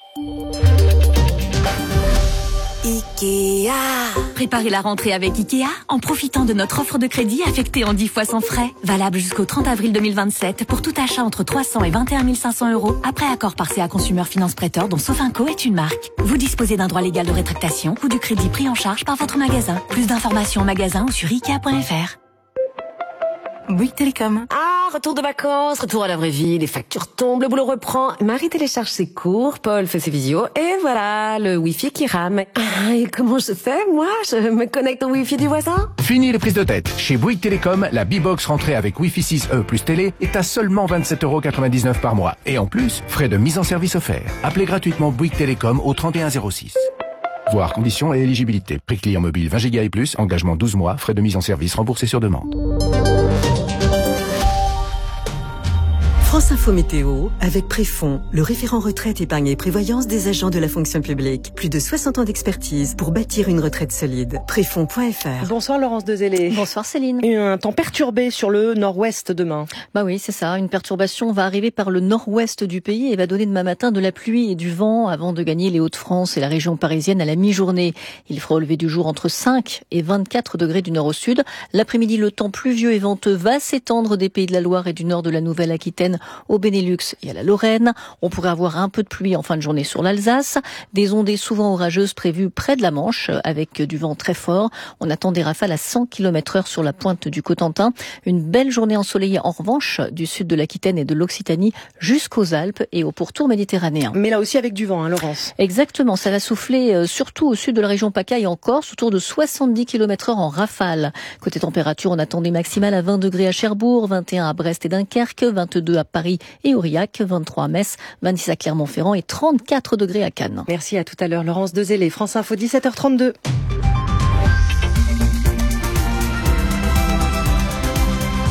Ikea. Préparez la rentrée avec Ikea en profitant de notre offre de crédit affectée en dix fois sans frais. Valable jusqu'au trente avril deux mille vingt-sept pour tout achat entre trois cents et vingt et un mille cinq cents euros après accord par C A Consumer Finance Prêteur dont Sofinco est une marque. Vous disposez d'un droit légal de rétractation ou du crédit pris en charge par votre magasin. Plus d'informations en magasin ou sur ikea point f r. Bouygues Télécom. Ah, retour de vacances, retour à la vraie vie, les factures tombent, le boulot reprend. Marie télécharge ses cours, Paul fait ses visios, et voilà, le Wi-Fi qui rame. Ah, et comment je fais, moi? Je me connecte au Wi-Fi du voisin? Fini les prises de tête. Chez Bouygues Télécom, la B-Box rentrée avec Wi-Fi six E plus télé est à seulement vingt-sept euros quatre-vingt-dix-neuf par mois. Et en plus, frais de mise en service offerts. Appelez gratuitement Bouygues Télécom au trente et un zéro six. Voir conditions et éligibilité. Prix client mobile vingt gigas et plus, engagement douze mois, frais de mise en service remboursés sur demande. France Info Météo, avec Préfond, le référent retraite, épargne et prévoyance des agents de la fonction publique. Plus de soixante ans d'expertise pour bâtir une retraite solide. Préfond point f r. Bonsoir Laurence Dezélé. Bonsoir Céline. Un temps perturbé sur le nord-ouest demain. Bah oui, c'est ça. Une perturbation va arriver par le nord-ouest du pays et va donner demain matin de la pluie et du vent avant de gagner les Hauts-de-France et la région parisienne à la mi-journée. Il fera au lever du jour entre cinq et vingt-quatre degrés du nord au sud. L'après-midi, le temps pluvieux et venteux va s'étendre des Pays de la Loire et du nord de la Nouvelle-Aquitaine au Benelux et à la Lorraine. On pourrait avoir un peu de pluie en fin de journée sur l'Alsace. Des ondées souvent orageuses prévues près de la Manche avec du vent très fort. On attend des rafales à cent kilomètres heure sur la pointe du Cotentin. Une belle journée ensoleillée en revanche du sud de l'Aquitaine et de l'Occitanie jusqu'aux Alpes et au pourtour méditerranéen. Mais là aussi avec du vent, hein, Laurence. Exactement. Ça va souffler euh, surtout au sud de la région PACA et en Corse autour de soixante-dix kilomètres heure en rafale. Côté température, on attend des maximales à vingt degrés à Cherbourg, vingt et un à Brest et Dunkerque, vingt-deux à Paris et Aurillac, vingt-trois à Metz, vingt-six à Clermont-Ferrand et trente-quatre degrés à Cannes. Merci, à tout à l'heure. Laurence Dezélé, France Info, dix-sept heures trente-deux.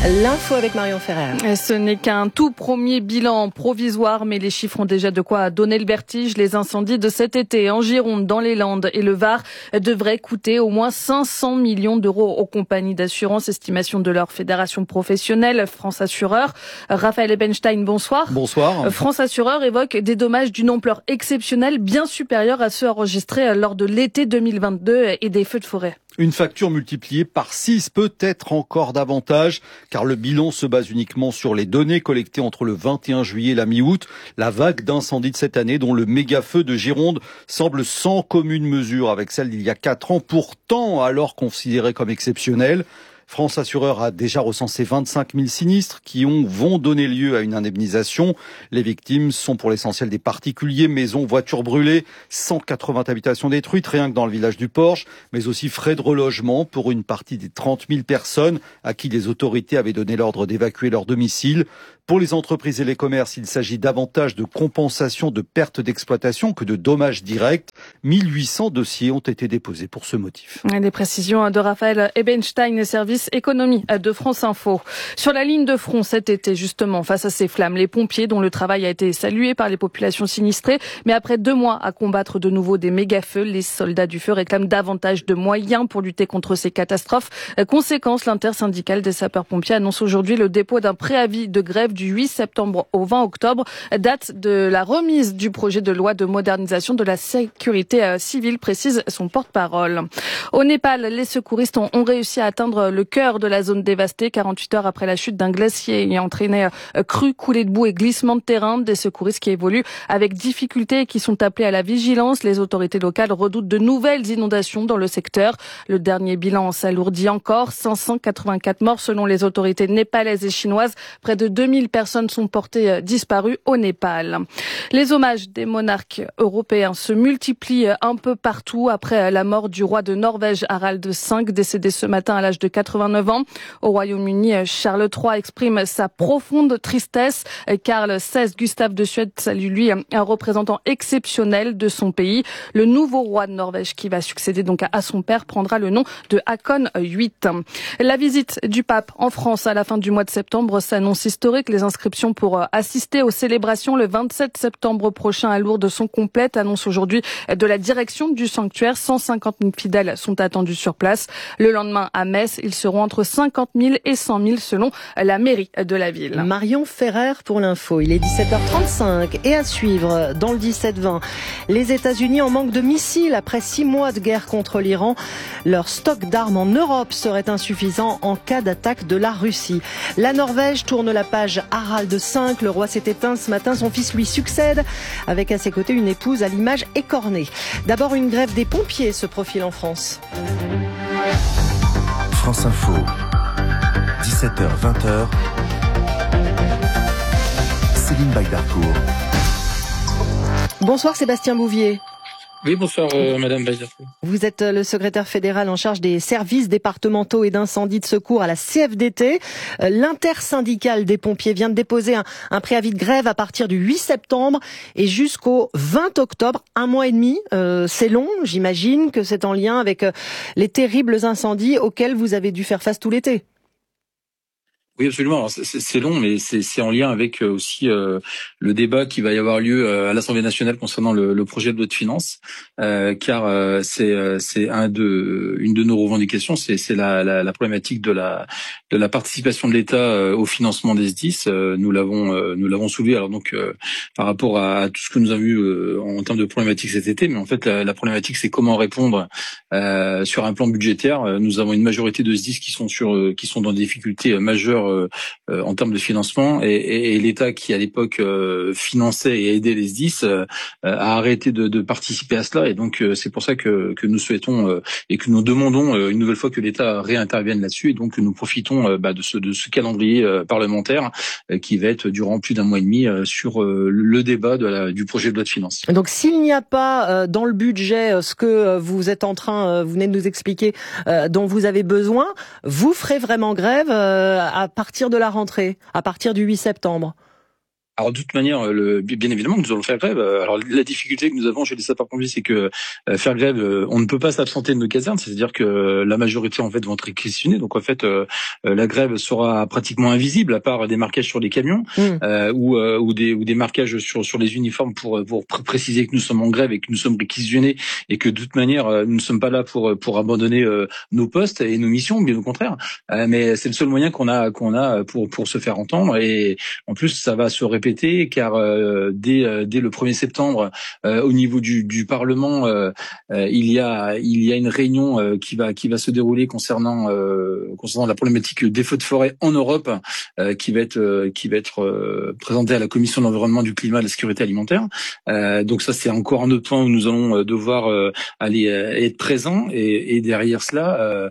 L'info avec Marion Ferrer. Ce n'est qu'un tout premier bilan provisoire, mais les chiffres ont déjà de quoi donner le vertige. Les incendies de cet été en Gironde, dans les Landes et le Var devraient coûter au moins cinq cents millions d'euros aux compagnies d'assurance, estimation de leur fédération professionnelle, France Assureur. Raphaël Ebenstein, bonsoir. Bonsoir. France Assureur évoque des dommages d'une ampleur exceptionnelle, bien supérieure à ceux enregistrés lors de l'été deux mille vingt-deux et des feux de forêt. Une facture multipliée par six, peut-être encore davantage, car le bilan se base uniquement sur les données collectées entre le vingt et un juillet et la mi-août. La vague d'incendies de cette année, dont le méga-feu de Gironde, semble sans commune mesure avec celle d'il y a quatre ans, pourtant alors considérée comme exceptionnelle. France Assureur a déjà recensé vingt-cinq mille sinistres qui ont, vont donner lieu à une indemnisation. Les victimes sont pour l'essentiel des particuliers, maisons, voitures brûlées, cent quatre-vingts habitations détruites, rien que dans le village du Porche, mais aussi frais de relogement pour une partie des trente mille personnes à qui les autorités avaient donné l'ordre d'évacuer leur domicile. Pour les entreprises et les commerces, il s'agit davantage de compensation de pertes d'exploitation que de dommages directs. mille huit cents dossiers ont été déposés pour ce motif. Les précisions de Raphaël Ebenstein, service économie de France Info. Sur la ligne de front cet été, justement, face à ces flammes, les pompiers, dont le travail a été salué par les populations sinistrées, mais après deux mois à combattre de nouveau des méga-feux, les soldats du feu réclament davantage de moyens pour lutter contre ces catastrophes. Conséquence, l'intersyndicale des sapeurs-pompiers annonce aujourd'hui le dépôt d'un préavis de grève du huit septembre au vingt octobre, date de la remise du projet de loi de modernisation de la sécurité civile, précise son porte-parole. Au Népal, les secouristes ont, ont réussi à atteindre le cœur de la zone dévastée, quarante-huit heures après la chute d'un glacier ayant entraîné crues, coulées de boue et glissement de terrain. Des secouristes qui évoluent avec difficulté et qui sont appelés à la vigilance. Les autorités locales redoutent de nouvelles inondations dans le secteur. Le dernier bilan s'alourdit encore, cinq cent quatre-vingt-quatre morts selon les autorités népalaises et chinoises. Près de deux mille personnes sont portées disparues au Népal. Les hommages des monarques européens se multiplient un peu partout après la mort du roi de Norvège, Harald cinq, décédé ce matin à l'âge de quatre-vingt-neuf ans. Au Royaume-Uni, Charles trois exprime sa profonde tristesse. Karl seize, Gustave de Suède, salue lui un représentant exceptionnel de son pays. Le nouveau roi de Norvège qui va succéder donc à son père prendra le nom de Haakon huit. La visite du pape en France à la fin du mois de septembre s'annonce historique. Les inscriptions pour assister aux célébrations le vingt-sept septembre prochain à Lourdes sont complètes, annonce aujourd'hui de la direction du sanctuaire. cent cinquante mille fidèles sont attendus sur place. Le lendemain à Metz, ils seront entre cinquante mille et cent mille selon la mairie de la ville. Marion Ferrer pour l'info. Il est dix-sept heures trente-cinq et à suivre dans le dix-sept vingt. Les États-Unis en manque de missiles après six mois de guerre contre l'Iran. Leur stock d'armes en Europe serait insuffisant en cas d'attaque de la Russie. La Norvège tourne la page Harald cinq. Le roi s'est éteint ce matin. Son fils lui succède avec à ses côtés une épouse à l'image écornée. D'abord, une grève des pompiers se profile en France. France Info, dix-sept heures vingt. Céline Bagdarcourt. Bonsoir Sébastien Bouvier. Oui, bonsoir euh, Madame Bagdarcourt. Vous êtes le secrétaire fédéral en charge des services départementaux et d'incendie de secours à la C F D T. L'intersyndicale des pompiers vient de déposer un, un préavis de grève à partir du huit septembre et jusqu'au vingt octobre, un mois et demi. Euh, c'est long, j'imagine que c'est en lien avec les terribles incendies auxquels vous avez dû faire face tout l'été. Oui, absolument. Alors, c'est, c'est long, mais c'est, c'est en lien avec aussi euh, le débat qui va y avoir lieu euh, à l'Assemblée nationale concernant le, le projet de loi de finances, euh, car euh, c'est, euh, c'est un de, une de nos revendications, c'est, c'est la, la, la problématique de la, de la participation de l'État euh, au financement des S D I S. Euh, nous l'avons, euh, nous l'avons soulevé. Alors donc, euh, par rapport à tout ce que nous avons vu euh, en termes de problématiques cet été, mais en fait, la, la problématique, c'est comment répondre euh, sur un plan budgétaire. Nous avons une majorité de S D I S qui sont sur, euh, qui sont dans des difficultés majeures Euh, euh, en termes de financement et, et, et l'État qui à l'époque euh, finançait et aidait les S D I S euh, a arrêté de, de participer à cela et donc euh, c'est pour ça que, que nous souhaitons euh, et que nous demandons euh, une nouvelle fois que l'État réintervienne là-dessus et donc que nous profitons euh, bah, de ce de ce calendrier euh, parlementaire euh, qui va être durant plus d'un mois et demi euh, sur euh, le débat de la, du projet de loi de finances. Donc s'il n'y a pas euh, dans le budget euh, ce que euh, vous êtes en train, euh, vous venez de nous expliquer, euh, dont vous avez besoin, vous ferez vraiment grève euh, à à partir de la rentrée, à partir du huit septembre? Alors de toute manière, le, bien évidemment, nous allons faire grève. Alors la difficulté que nous avons chez les sapeurs-pompiers, c'est que euh, faire grève, euh, on ne peut pas s'absenter de nos casernes. C'est-à-dire que euh, la majorité en fait vont être réquisitionnés. Donc en fait, euh, la grève sera pratiquement invisible à part des marquages sur les camions mmh. euh, ou, euh, ou des ou des marquages sur sur les uniformes pour pour pr- préciser que nous sommes en grève et que nous sommes réquisitionnés et que de toute manière euh, nous ne sommes pas là pour pour abandonner euh, nos postes et nos missions, bien au contraire. Euh, mais c'est le seul moyen qu'on a qu'on a pour pour se faire entendre et en plus ça va se répéter. Car euh, dès, euh, dès le premier septembre, euh, au niveau du, du Parlement, euh, euh, il y a il y a une réunion euh, qui va qui va se dérouler concernant euh, concernant la problématique des feux de forêt en Europe, euh, qui va être euh, qui va être euh, présentée à la Commission de l'environnement, du climat et de la sécurité alimentaire. Euh, donc ça c'est encore un autre point où nous allons devoir euh, aller euh, être présents et, et derrière cela, euh,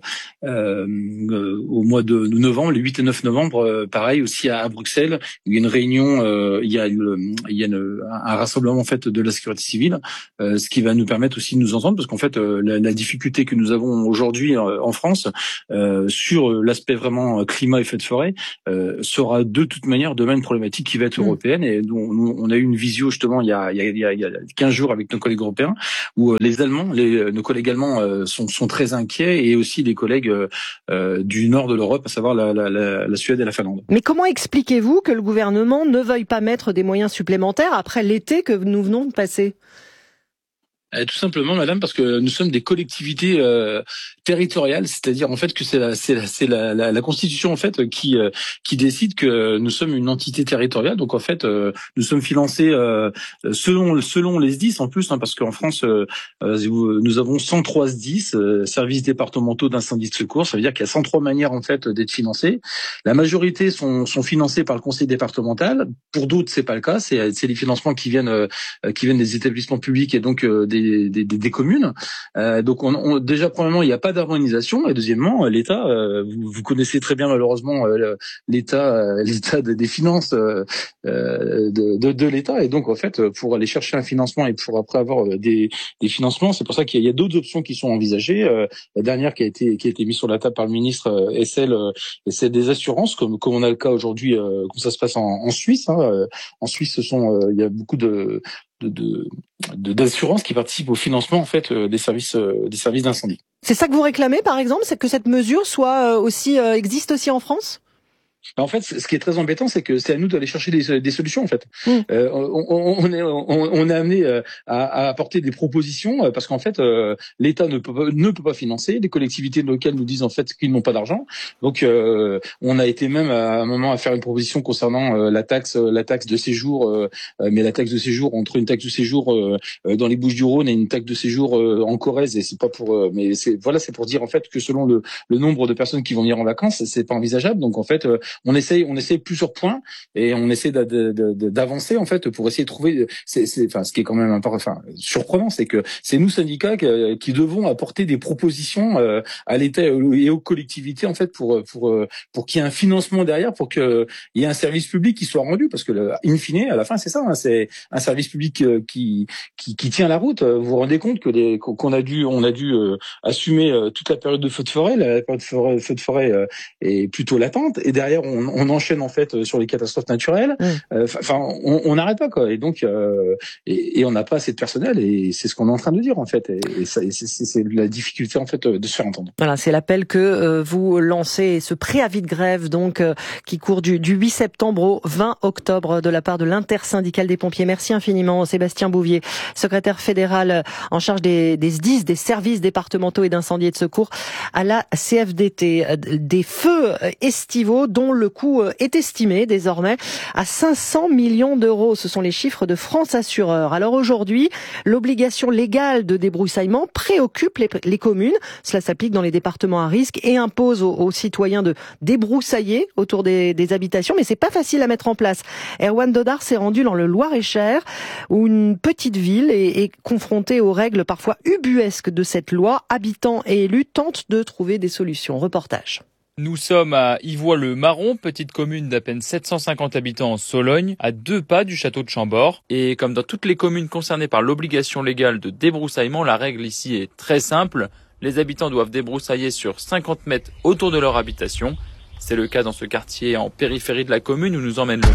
euh, au mois de novembre, le huit et neuf novembre, euh, pareil aussi à, à Bruxelles, il y a une réunion. Euh, il y a, une, il y a une, un rassemblement en fait de la sécurité civile, euh, ce qui va nous permettre aussi de nous entendre, parce qu'en fait euh, la, la difficulté que nous avons aujourd'hui euh, en France euh, sur l'aspect vraiment climat et feux de forêt euh, sera de toute manière demain une problématique qui va être mmh. européenne, et dont nous, on a eu une visio justement il y a, il y a, il y a quinze jours avec nos collègues européens où euh, les Allemands, les, nos collègues allemands euh, sont, sont très inquiets, et aussi les collègues euh, du nord de l'Europe, à savoir la, la, la, la Suède et la Finlande. Mais comment expliquez-vous que le gouvernement ne veuille pas mettre des moyens supplémentaires après l'été que nous venons de passer? Tout simplement, madame, parce que nous sommes des collectivités euh, territoriales, c'est-à-dire en fait que c'est la c'est la c'est la, la, la Constitution en fait qui euh, qui décide que nous sommes une entité territoriale. Donc en fait, euh, nous sommes financés euh, selon selon les S D I S en plus, hein, parce qu'en France euh, nous avons cent trois S D I S, euh, services départementaux d'incendie de secours. Ça veut dire qu'il y a cent trois manières en fait d'être financés. La majorité sont sont financés par le conseil départemental. Pour d'autres, c'est pas le cas. C'est c'est les financements qui viennent euh, qui viennent des établissements publics et donc euh, des Des, des, des communes. Euh, donc on, on, déjà premièrement il n'y a pas d'harmonisation, et deuxièmement l'État, euh, vous, vous connaissez très bien malheureusement euh, l'État, euh, l'État des finances euh, de, de, de l'État, et donc en fait pour aller chercher un financement et pour après avoir des, des financements, c'est pour ça qu'il y a, il y a d'autres options qui sont envisagées. Euh, la dernière qui a été qui a été mise sur la table par le ministre euh, est celle euh, est celle des assurances, comme comme on a le cas aujourd'hui, euh, comme ça se passe en, en Suisse. Hein. En Suisse, ce sont euh, il y a beaucoup de de de d'assurance qui participent au financement en fait des services des services d'incendie. C'est ça que vous réclamez par exemple, c'est que cette mesure soit aussi euh, existe aussi en France? En fait, ce qui est très embêtant, c'est que c'est à nous d'aller chercher des, des solutions. En fait, mmh. euh, on, on, on est on, on est amené à, à apporter des propositions parce qu'en fait, euh, l'État ne peut pas, ne peut pas financer. Les collectivités locales nous disent en fait qu'ils n'ont pas d'argent. Donc, euh, on a été même à un moment à faire une proposition concernant euh, la taxe, la taxe de séjour, euh, mais la taxe de séjour entre une taxe de séjour euh, dans les Bouches-du-Rhône et une taxe de séjour euh, en Corrèze. Et c'est pas pour, euh, mais c'est voilà, c'est pour dire en fait que selon le, le nombre de personnes qui vont venir en vacances, c'est pas envisageable. Donc en fait, euh, on essaye, on essaye plusieurs points et on essaie de, de, de, d'avancer en fait pour essayer de trouver. C'est, c'est, enfin, ce qui est quand même un peu, enfin, surprenant, c'est que c'est nous syndicats qui, qui devons apporter des propositions euh, à l'État et aux collectivités en fait pour pour pour qu'il y ait un financement derrière, pour qu'il y ait un service public qui soit rendu, parce que le, in fine, à la fin, c'est ça, hein, c'est un service public qui, qui qui tient la route. Vous vous rendez compte que les, qu'on a dû on a dû euh, assumer euh, toute la période de feu de forêt. La période de forêt, feu de forêt euh, est plutôt latente, et derrière on, on enchaîne en fait sur les catastrophes naturelles. Enfin, mmh. euh, on n'arrête pas quoi. Et donc euh, et, et on n'a pas assez de personnel, et c'est ce qu'on est en train de dire en fait. Et, et, ça, et c'est, c'est la difficulté en fait de se faire entendre. Voilà, c'est l'appel que euh, vous lancez, ce préavis de grève donc euh, qui court du, du huit septembre au vingt octobre de la part de l'intersyndicale des pompiers. Merci infiniment Sébastien Bouvier, secrétaire fédéral en charge des, des S D I S, des services départementaux et d'incendie et de secours à la C F D T. Des feux estivaux dont le coût est estimé désormais à cinq cents millions d'euros. Ce sont les chiffres de France Assureur. Alors aujourd'hui, l'obligation légale de débroussaillement préoccupe les, les communes. Cela s'applique dans les départements à risque et impose aux, aux citoyens de débroussailler autour des, des habitations, mais c'est pas facile à mettre en place. Erwan Dodard s'est rendu dans le Loir-et-Cher, où une petite ville est, est confrontée aux règles parfois ubuesques de cette loi. Habitants et élus tentent de trouver des solutions. Reportage. Nous sommes à Ivois-le-Marron, petite commune d'à peine sept cent cinquante habitants en Sologne, à deux pas du château de Chambord. Et comme dans toutes les communes concernées par l'obligation légale de débroussaillement, la règle ici est très simple. Les habitants doivent débroussailler sur cinquante mètres autour de leur habitation. C'est le cas dans ce quartier en périphérie de la commune où nous emmène le maire,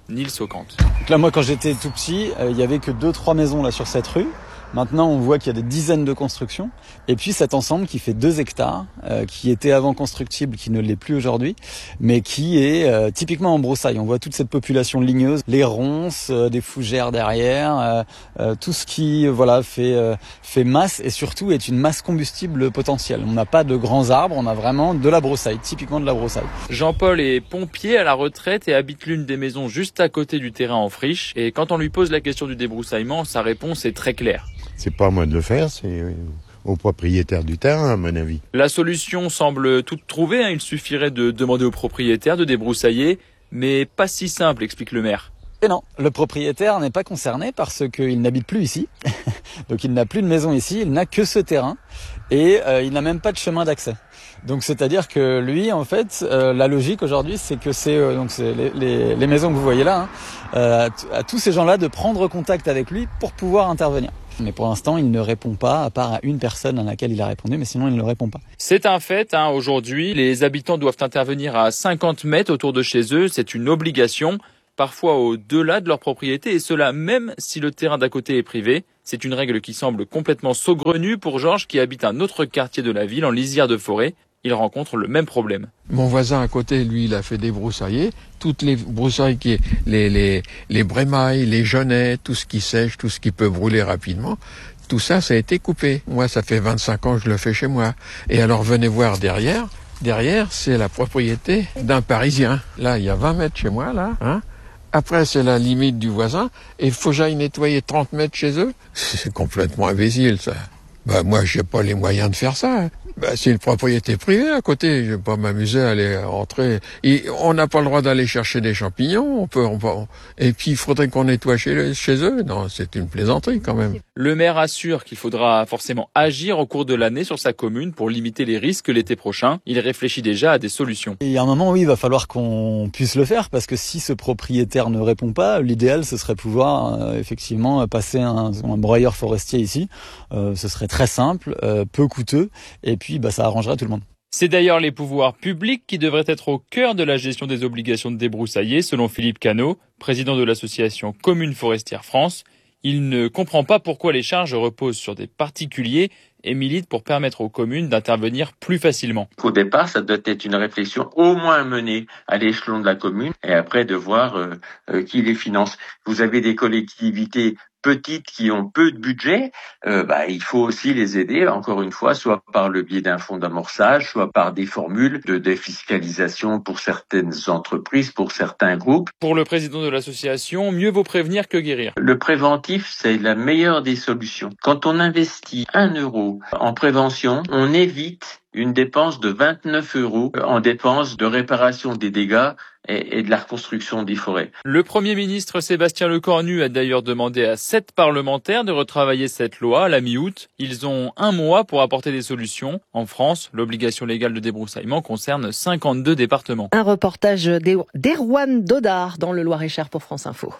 Nils Ocant. Là, moi, quand j'étais tout petit, euh, il y avait que deux, trois maisons là sur cette rue. Maintenant, on voit qu'il y a des dizaines de constructions. Et puis cet ensemble qui fait deux hectares, euh, qui était avant constructible, qui ne l'est plus aujourd'hui, mais qui est euh, typiquement en broussailles. On voit toute cette population ligneuse, les ronces, euh, des fougères derrière, euh, euh, tout ce qui voilà fait euh, fait masse et surtout est une masse combustible potentielle. On n'a pas de grands arbres, on a vraiment de la broussaille, typiquement de la broussaille. Jean-Paul est pompier à la retraite et habite l'une des maisons juste à côté du terrain en friche. Et quand on lui pose la question du débroussaillement, sa réponse est très claire. C'est pas à moi de le faire, c'est au propriétaire du terrain, à mon avis. La solution semble toute trouvée, hein. Il suffirait de demander au propriétaire de débroussailler, mais pas si simple, explique le maire. Et non, le propriétaire n'est pas concerné parce qu'il n'habite plus ici, donc il n'a plus de maison ici, il n'a que ce terrain et euh, il n'a même pas de chemin d'accès. Donc c'est-à-dire que lui, en fait, euh, la logique aujourd'hui, c'est que c'est euh, donc c'est les, les, les maisons que vous voyez là, hein, euh, à, à tous ces gens-là de prendre contact avec lui pour pouvoir intervenir. Mais pour l'instant, il ne répond pas, à part à une personne à laquelle il a répondu, mais sinon il ne répond pas. C'est un fait, hein, aujourd'hui, les habitants doivent intervenir à cinquante mètres autour de chez eux, c'est une obligation, parfois au-delà de leur propriété, et cela même si le terrain d'à côté est privé. C'est une règle qui semble complètement saugrenue pour Georges qui habite un autre quartier de la ville, en lisière de forêt. Il rencontre le même problème. Mon voisin à côté, lui, il a fait débroussailler. Toutes les broussailles, qui, les, les, les brémailles, les genêts, tout ce qui sèche, tout ce qui peut brûler rapidement, tout ça, ça a été coupé. Moi, ça fait vingt-cinq ans que je le fais chez moi. Et alors, venez voir derrière. Derrière, c'est la propriété d'un Parisien. Là, il y a vingt mètres chez moi, là, hein. Après, c'est la limite du voisin. Et il faut que j'aille nettoyer trente mètres chez eux. C'est complètement imbécile, ça. Bah, moi, j'ai pas les moyens de faire ça. Bah, c'est une propriété privée à côté. Je vais pas m'amuser à aller rentrer. Et on n'a pas le droit d'aller chercher des champignons. On peut, on peut, on... Et puis, il faudrait qu'on nettoie chez, chez eux. Non, c'est une plaisanterie quand même. Le maire assure qu'il faudra forcément agir au cours de l'année sur sa commune pour limiter les risques l'été prochain. Il réfléchit déjà à des solutions. Et il y a un moment, oui, il va falloir qu'on puisse le faire parce que si ce propriétaire ne répond pas, l'idéal, ce serait pouvoir euh, effectivement passer un, un broyeur forestier ici. Euh, ce serait très simple, euh, peu coûteux, et puis bah, ça arrangerait tout le monde. C'est d'ailleurs les pouvoirs publics qui devraient être au cœur de la gestion des obligations de débroussailler, selon Philippe Cano, président de l'association Communes Forestières France. Il ne comprend pas pourquoi les charges reposent sur des particuliers et milite pour permettre aux communes d'intervenir plus facilement. Au départ, ça doit être une réflexion au moins menée à l'échelon de la commune et après de voir euh, euh, qui les finance. Vous avez des collectivités petites qui ont peu de budget, euh, bah, il faut aussi les aider, encore une fois, soit par le biais d'un fonds d'amorçage, soit par des formules de défiscalisation pour certaines entreprises, pour certains groupes. Pour le président de l'association, mieux vaut prévenir que guérir. Le préventif, c'est la meilleure des solutions. Quand on investit un euro en prévention, on évite une dépense de vingt-neuf euros en dépenses de réparation des dégâts et, et de la reconstruction des forêts. Le Premier ministre Sébastien Lecornu a d'ailleurs demandé à sept parlementaires de retravailler cette loi à la mi-août. Ils ont un mois pour apporter des solutions. En France, l'obligation légale de débroussaillement concerne cinquante-deux départements. Un reportage d'Erwan Dodard dans le Loir-et-Cher pour France Info.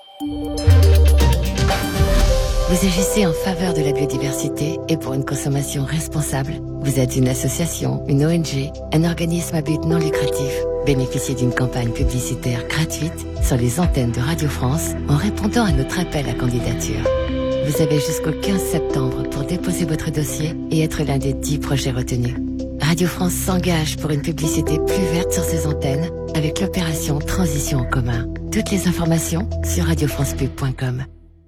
Vous agissez en faveur de la biodiversité et pour une consommation responsable. Vous êtes une association, une O N G, un organisme à but non lucratif. Bénéficiez d'une campagne publicitaire gratuite sur les antennes de Radio France en répondant à notre appel à candidature. Vous avez jusqu'au quinze septembre pour déposer votre dossier et être l'un des dix projets retenus. Radio France s'engage pour une publicité plus verte sur ses antennes avec l'opération Transition en commun. Toutes les informations sur radio france pub point com.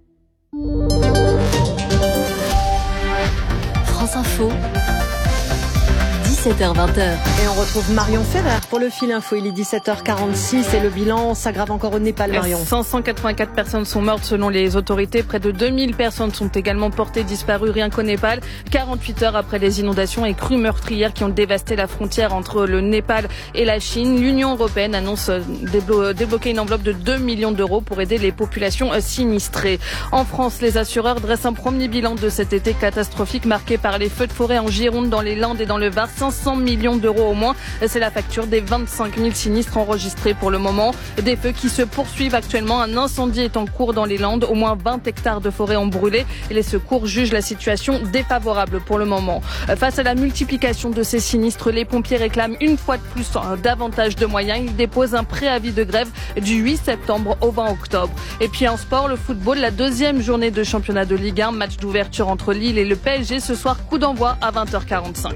France Info, dix-sept heures vingt. Et on retrouve Marion Ferrer pour le fil info. Il est dix-sept heures quarante-six et le bilan s'aggrave encore au Népal, Marion. cinq cent quatre-vingt-quatre personnes sont mortes selon les autorités. Près de deux mille personnes sont également portées disparues rien qu'au Népal. quarante-huit heures après les inondations et crues meurtrières qui ont dévasté la frontière entre le Népal et la Chine. L'Union européenne annonce déblo- débloquer une enveloppe de deux millions d'euros pour aider les populations sinistrées. En France, les assureurs dressent un premier bilan de cet été catastrophique marqué par les feux de forêt en Gironde, dans les Landes et dans le Var. cinq cents millions d'euros au moins. C'est la facture des vingt-cinq mille sinistres enregistrés pour le moment. Des feux qui se poursuivent actuellement. Un incendie est en cours dans les Landes. Au moins vingt hectares de forêt ont brûlé et les secours jugent la situation défavorable pour le moment. Face à la multiplication de ces sinistres, les pompiers réclament une fois de plus davantage de moyens. Ils déposent un préavis de grève du huit septembre au vingt octobre. Et puis en sport, le football, la deuxième journée de championnat de Ligue un, match d'ouverture entre Lille et le P S G ce soir, coup d'envoi à vingt heures quarante-cinq.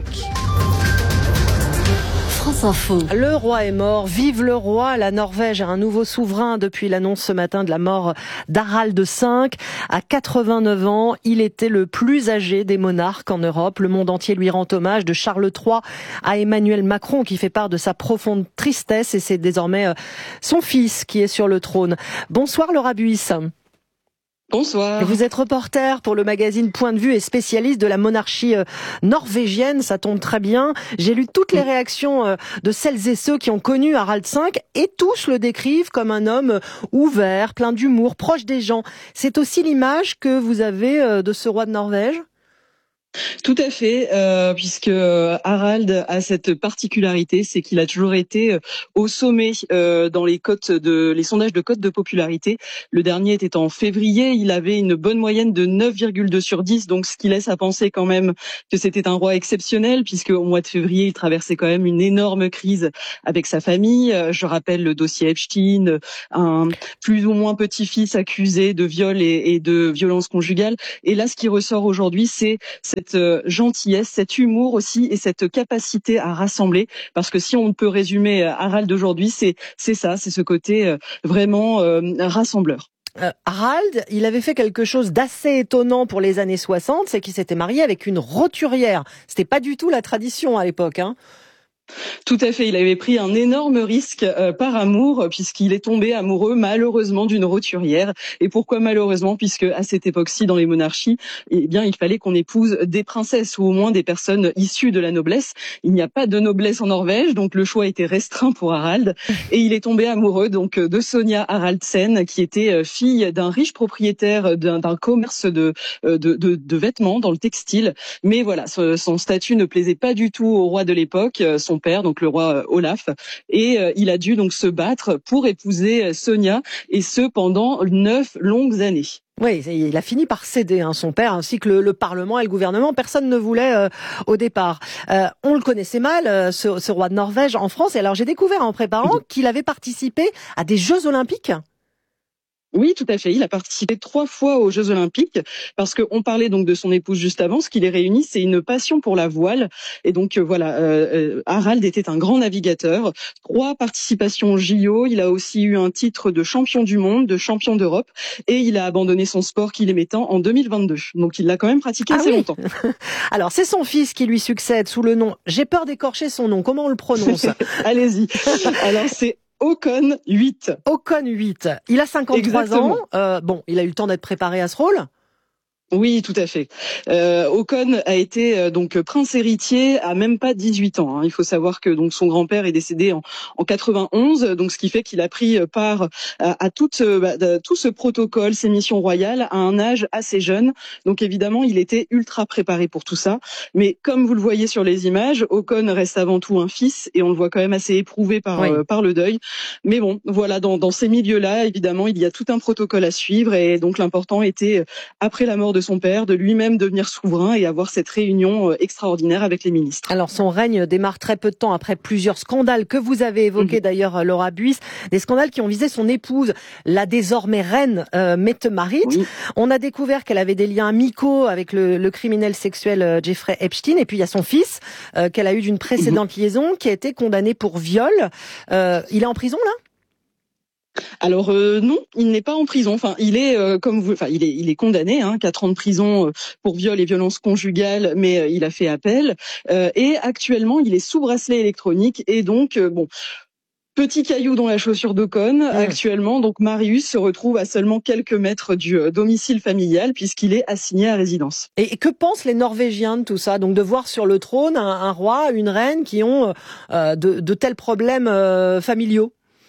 France Info. Le roi est mort. Vive le roi. La Norvège a un nouveau souverain depuis l'annonce ce matin de la mort d'Harald cinq. À quatre-vingt-neuf ans, il était le plus âgé des monarques en Europe. Le monde entier lui rend hommage, de Charles trois à Emmanuel Macron, qui fait part de sa profonde tristesse, et c'est désormais son fils qui est sur le trône. Bonsoir Laura Buis. Bonsoir. Vous êtes reporter pour le magazine Point de Vue et spécialiste de la monarchie norvégienne, ça tombe très bien. J'ai lu toutes les réactions de celles et ceux qui ont connu Harald cinq et tous le décrivent comme un homme ouvert, plein d'humour, proche des gens. C'est aussi l'image que vous avez de ce roi de Norvège ? Tout à fait, euh, puisque Harald a cette particularité, c'est qu'il a toujours été au sommet euh, dans les cotes de les sondages de cotes de popularité. Le dernier était en février, il avait une bonne moyenne de neuf virgule deux sur dix, donc ce qui laisse à penser quand même que c'était un roi exceptionnel, puisque au mois de février, il traversait quand même une énorme crise avec sa famille. Je rappelle le dossier Epstein, un plus ou moins petit-fils accusé de viol et, et de violence conjugale. Et là, ce qui ressort aujourd'hui, c'est cette gentillesse, cet humour aussi et cette capacité à rassembler, parce que si on peut résumer Harald d'aujourd'hui, c'est c'est ça, c'est ce côté vraiment euh, rassembleur. Euh, Harald, il avait fait quelque chose d'assez étonnant pour les années soixante, c'est qu'il s'était marié avec une roturière. C'était pas du tout la tradition à l'époque, hein. Tout à fait, il avait pris un énorme risque euh, par amour, puisqu'il est tombé amoureux malheureusement d'une roturière. Et pourquoi malheureusement? Puisque à cette époque-ci, dans les monarchies, eh bien, il fallait qu'on épouse des princesses ou au moins des personnes issues de la noblesse. Il n'y a pas de noblesse en Norvège, donc le choix était restreint pour Harald. Et il est tombé amoureux donc de Sonja Haraldsen, qui était fille d'un riche propriétaire d'un, d'un commerce de, de, de, de vêtements dans le textile. Mais voilà, son statut ne plaisait pas du tout au roi de l'époque, son père, donc le roi Olaf, et euh, il a dû donc se battre pour épouser Sonja, et ce pendant neuf longues années. Oui, il a fini par céder, hein, son père, ainsi que le, le Parlement et le gouvernement. Personne ne voulait euh, au départ. Euh, on le connaissait mal, euh, ce, ce roi de Norvège, en France. Et alors j'ai découvert en préparant qu'il avait participé à des Jeux Olympiques. Oui, tout à fait. Il a participé trois fois aux Jeux Olympiques, parce qu'on parlait donc de son épouse juste avant. Ce qui les réunit, c'est une passion pour la voile. Et donc euh, voilà, euh, Harald était un grand navigateur. Trois participations aux J O. Il a aussi eu un titre de champion du monde, de champion d'Europe, et il a abandonné son sport qu'il aimait tant en deux mille vingt-deux. Donc il l'a quand même pratiqué ah assez oui. longtemps. Alors c'est son fils qui lui succède sous le nom. J'ai peur d'écorcher son nom. Comment on le prononce? Allez-y. Alors c'est Håkon huit. Håkon huit. Il a cinquante-trois Exactement. ans. Euh, bon, il a eu le temps d'être préparé à ce rôle. Oui, tout à fait. Euh, Håkon a été euh, donc prince héritier à même pas dix-huit ans. Hein. Il faut savoir que donc son grand-père est décédé en, en quatre-vingt-onze, donc ce qui fait qu'il a pris part à, à toute, bah, tout ce protocole, ces missions royales, à un âge assez jeune. Donc évidemment, il était ultra préparé pour tout ça. Mais comme vous le voyez sur les images, Håkon reste avant tout un fils, et on le voit quand même assez éprouvé par oui. euh, par le deuil. Mais bon, voilà, dans, dans ces milieux-là, évidemment, il y a tout un protocole à suivre, et donc l'important était, après la mort de son père, de lui-même devenir souverain et avoir cette réunion extraordinaire avec les ministres. Alors son règne démarre très peu de temps après plusieurs scandales que vous avez évoqués mmh. d'ailleurs, Laura Buis, des scandales qui ont visé son épouse, la désormais reine euh, Mette-Marit. Oui. On a découvert qu'elle avait des liens amicaux avec le, le criminel sexuel euh, Jeffrey Epstein, et puis il y a son fils euh, qu'elle a eu d'une précédente mmh. liaison, qui a été condamné pour viol. Euh, il est en prison là ? Alors euh, non, il n'est pas en prison. Enfin, il est euh, comme vous, enfin il est il est condamné, hein, quatre ans de prison euh, pour viol et violence conjugale, mais euh, il a fait appel euh, et actuellement il est sous bracelet électronique, et donc euh, bon. Petit caillou dans la chaussure d'Håkon, mmh. actuellement, donc Marius se retrouve à seulement quelques mètres du euh, domicile familial, puisqu'il est assigné à résidence. Et que pensent les Norvégiens de tout ça? Donc de voir sur le trône un, un roi, une reine qui ont euh, de, de tels problèmes euh, familiaux?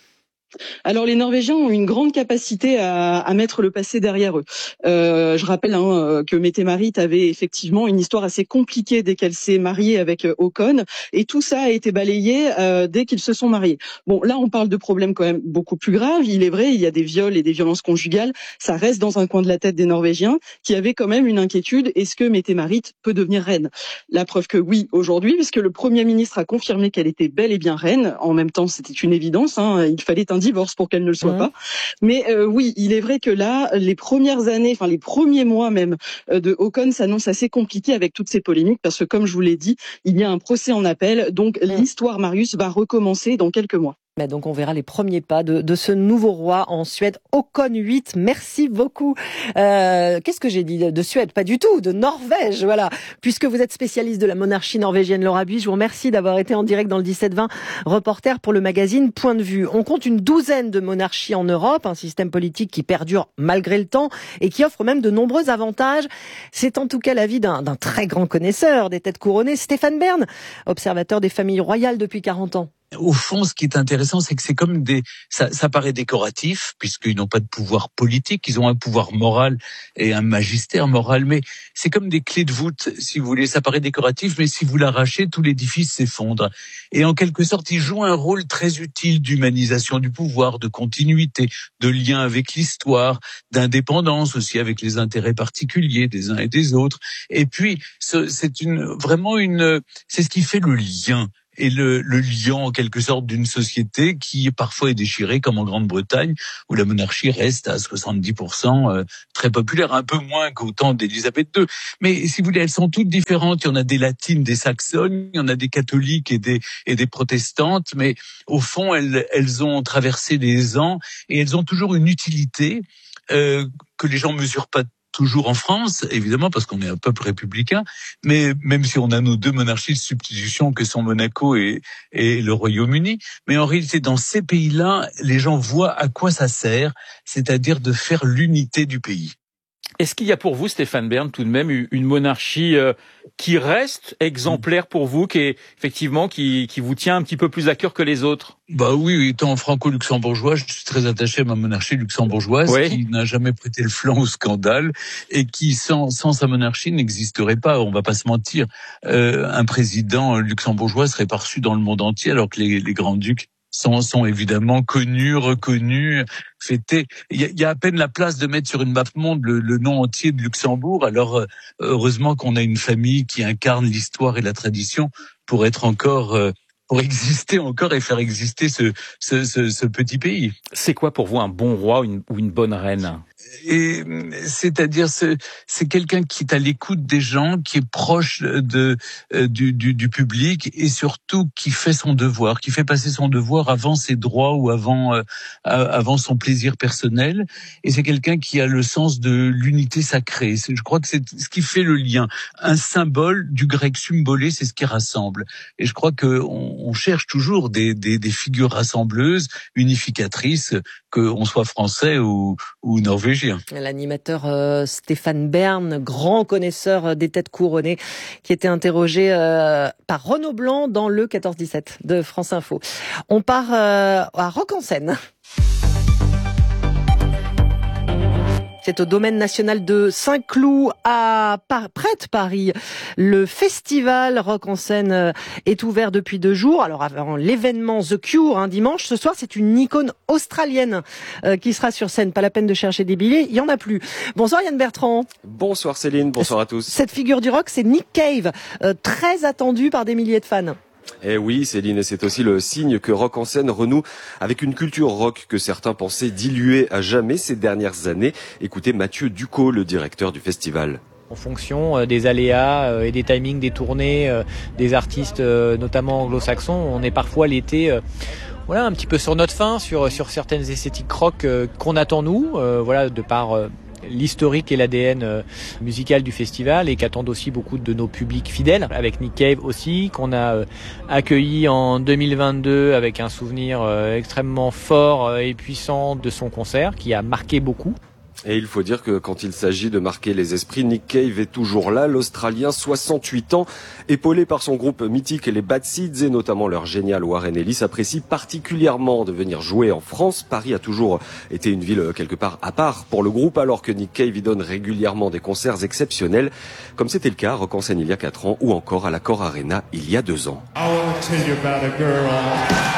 Alors les Norvégiens ont une grande capacité à, à mettre le passé derrière eux. Euh, je rappelle hein, que Mette-Marit avait effectivement une histoire assez compliquée dès qu'elle s'est mariée avec Håkon, et tout ça a été balayé euh, dès qu'ils se sont mariés. Bon, là on parle de problèmes quand même beaucoup plus graves. Il est vrai, il y a des viols et des violences conjugales. Ça reste dans un coin de la tête des Norvégiens qui avaient quand même une inquiétude. Est-ce que Mette-Marit peut devenir reine? La preuve que oui aujourd'hui, puisque le Premier ministre a confirmé qu'elle était bel et bien reine. En même temps, c'était une évidence. Hein, il fallait un divorce pour qu'elle ne le soit mmh. pas. Mais euh, oui, il est vrai que là, les premières années, enfin les premiers mois même euh, de Håkon s'annoncent assez compliqués avec toutes ces polémiques parce que comme je vous l'ai dit, il y a un procès en appel. Donc mmh. l'histoire Marius va recommencer dans quelques mois. Mais donc on verra les premiers pas de, de ce nouveau roi en Suède, Håkon huit. Merci beaucoup. Euh, qu'est-ce que j'ai dit de Suède? Pas du tout, de Norvège, voilà. Puisque vous êtes spécialiste de la monarchie norvégienne, Laura Buis, je vous remercie d'avoir été en direct dans le dix-sept vingt, reporter pour le magazine Point de Vue. On compte une douzaine de monarchies en Europe, un système politique qui perdure malgré le temps et qui offre même de nombreux avantages. C'est en tout cas l'avis d'un, d'un très grand connaisseur des têtes couronnées, Stéphane Bern, observateur des familles royales depuis quarante ans. Au fond, ce qui est intéressant, c'est que c'est comme des, ça, ça paraît décoratif, puisqu'ils n'ont pas de pouvoir politique, ils ont un pouvoir moral et un magistère moral, mais c'est comme des clés de voûte, si vous voulez. Ça paraît décoratif, mais si vous l'arrachez, tout l'édifice s'effondre. Et en quelque sorte, ils jouent un rôle très utile d'humanisation du pouvoir, de continuité, de lien avec l'histoire, d'indépendance aussi avec les intérêts particuliers des uns et des autres. Et puis, c'est une, vraiment une, c'est ce qui fait le lien. Et le, le lion, en quelque sorte, d'une société qui parfois est déchirée, comme en Grande-Bretagne, où la monarchie reste à soixante-dix pour cent euh, très populaire, un peu moins qu'au temps d'Élisabeth deux. Mais si vous voulez, elles sont toutes différentes. Il y en a des latines, des saxonnes, il y en a des catholiques et des, et des protestantes, mais au fond, elles, elles ont traversé les ans et elles ont toujours une utilité euh, que les gens mesurent pas toujours en France, évidemment, parce qu'on est un peuple républicain, mais même si on a nos deux monarchies de substitution que sont Monaco et, et le Royaume-Uni, mais en réalité, dans ces pays-là, les gens voient à quoi ça sert, c'est-à-dire de faire l'unité du pays. Est-ce qu'il y a pour vous, Stéphane Bern, tout de même une monarchie euh, qui reste exemplaire pour vous, qui est effectivement qui, qui vous tient un petit peu plus à cœur que les autres? Bah oui, étant franco-luxembourgeois, je suis très attaché à ma monarchie luxembourgeoise, oui. qui n'a jamais prêté le flanc au scandale et qui, sans, sans sa monarchie, n'existerait pas. On va pas se mentir. Euh, un président luxembourgeois serait pas reçu dans le monde entier, alors que les, les grands-ducs sont, sont évidemment connus, reconnus, fêtés. Il y, a, il y a à peine la place de mettre sur une map monde le, le nom entier de Luxembourg. Alors, heureusement qu'on a une famille qui incarne l'histoire et la tradition pour être encore... Euh, pour exister encore et faire exister ce, ce, ce, ce petit pays. C'est quoi pour vous un bon roi ou une, ou une bonne reine? Et c'est-à-dire, c'est, c'est quelqu'un qui est à l'écoute des gens, qui est proche de euh, du, du, du public et surtout qui fait son devoir, qui fait passer son devoir avant ses droits ou avant euh, avant son plaisir personnel. Et c'est quelqu'un qui a le sens de l'unité sacrée. C'est, je crois que c'est ce qui fait le lien. Un symbole du grec symbolé, c'est ce qui rassemble. Et je crois que on, on cherche toujours des, des, des figures rassembleuses, unificatrices, qu'on soit français ou, ou norvégien. L'animateur euh, Stéphane Bern, grand connaisseur des têtes couronnées, qui était interrogé euh, par Renaud Blanc dans le quatorze dix-sept de France Info. On part euh, à Rock en Seine. C'est au domaine national de Saint-Cloud, à Par- près de Paris. Le festival Rock en Seine est ouvert depuis deux jours. Alors avant l'événement The Cure, un dimanche, ce soir, c'est une icône australienne euh, qui sera sur scène. Pas la peine de chercher des billets, il y en a plus. Bonsoir Yann Bertrand. Bonsoir Céline, bonsoir à tous. Cette figure du rock, c'est Nick Cave, euh, très attendu par des milliers de fans. Eh oui, Céline, et c'est aussi le signe que Rock en Seine renoue avec une culture rock que certains pensaient diluée à jamais ces dernières années. Écoutez Mathieu Ducot, le directeur du festival. En fonction des aléas et des timings des tournées des artistes, notamment anglo-saxons, on est parfois l'été... Voilà, un petit peu sur notre faim, sur sur certaines esthétiques rock euh, qu'on attend nous, euh, voilà, de par euh, l'historique et l'A D N euh, musical du festival et qu'attendent aussi beaucoup de nos publics fidèles, avec Nick Cave aussi, qu'on a euh, accueilli en deux mille vingt-deux avec un souvenir euh, extrêmement fort euh, et puissant de son concert qui a marqué beaucoup. Et il faut dire que quand il s'agit de marquer les esprits, Nick Cave est toujours là. L'Australien, soixante-huit ans, épaulé par son groupe mythique les Bad Seeds et notamment leur génial Warren Ellis, apprécie particulièrement de venir jouer en France. Paris a toujours été une ville quelque part à part pour le groupe, alors que Nick Cave y donne régulièrement des concerts exceptionnels, comme c'était le cas à Rock en Seine il y a quatre ans ou encore à l'Accor Arena il y a deux ans. I wanna tell you about a girl.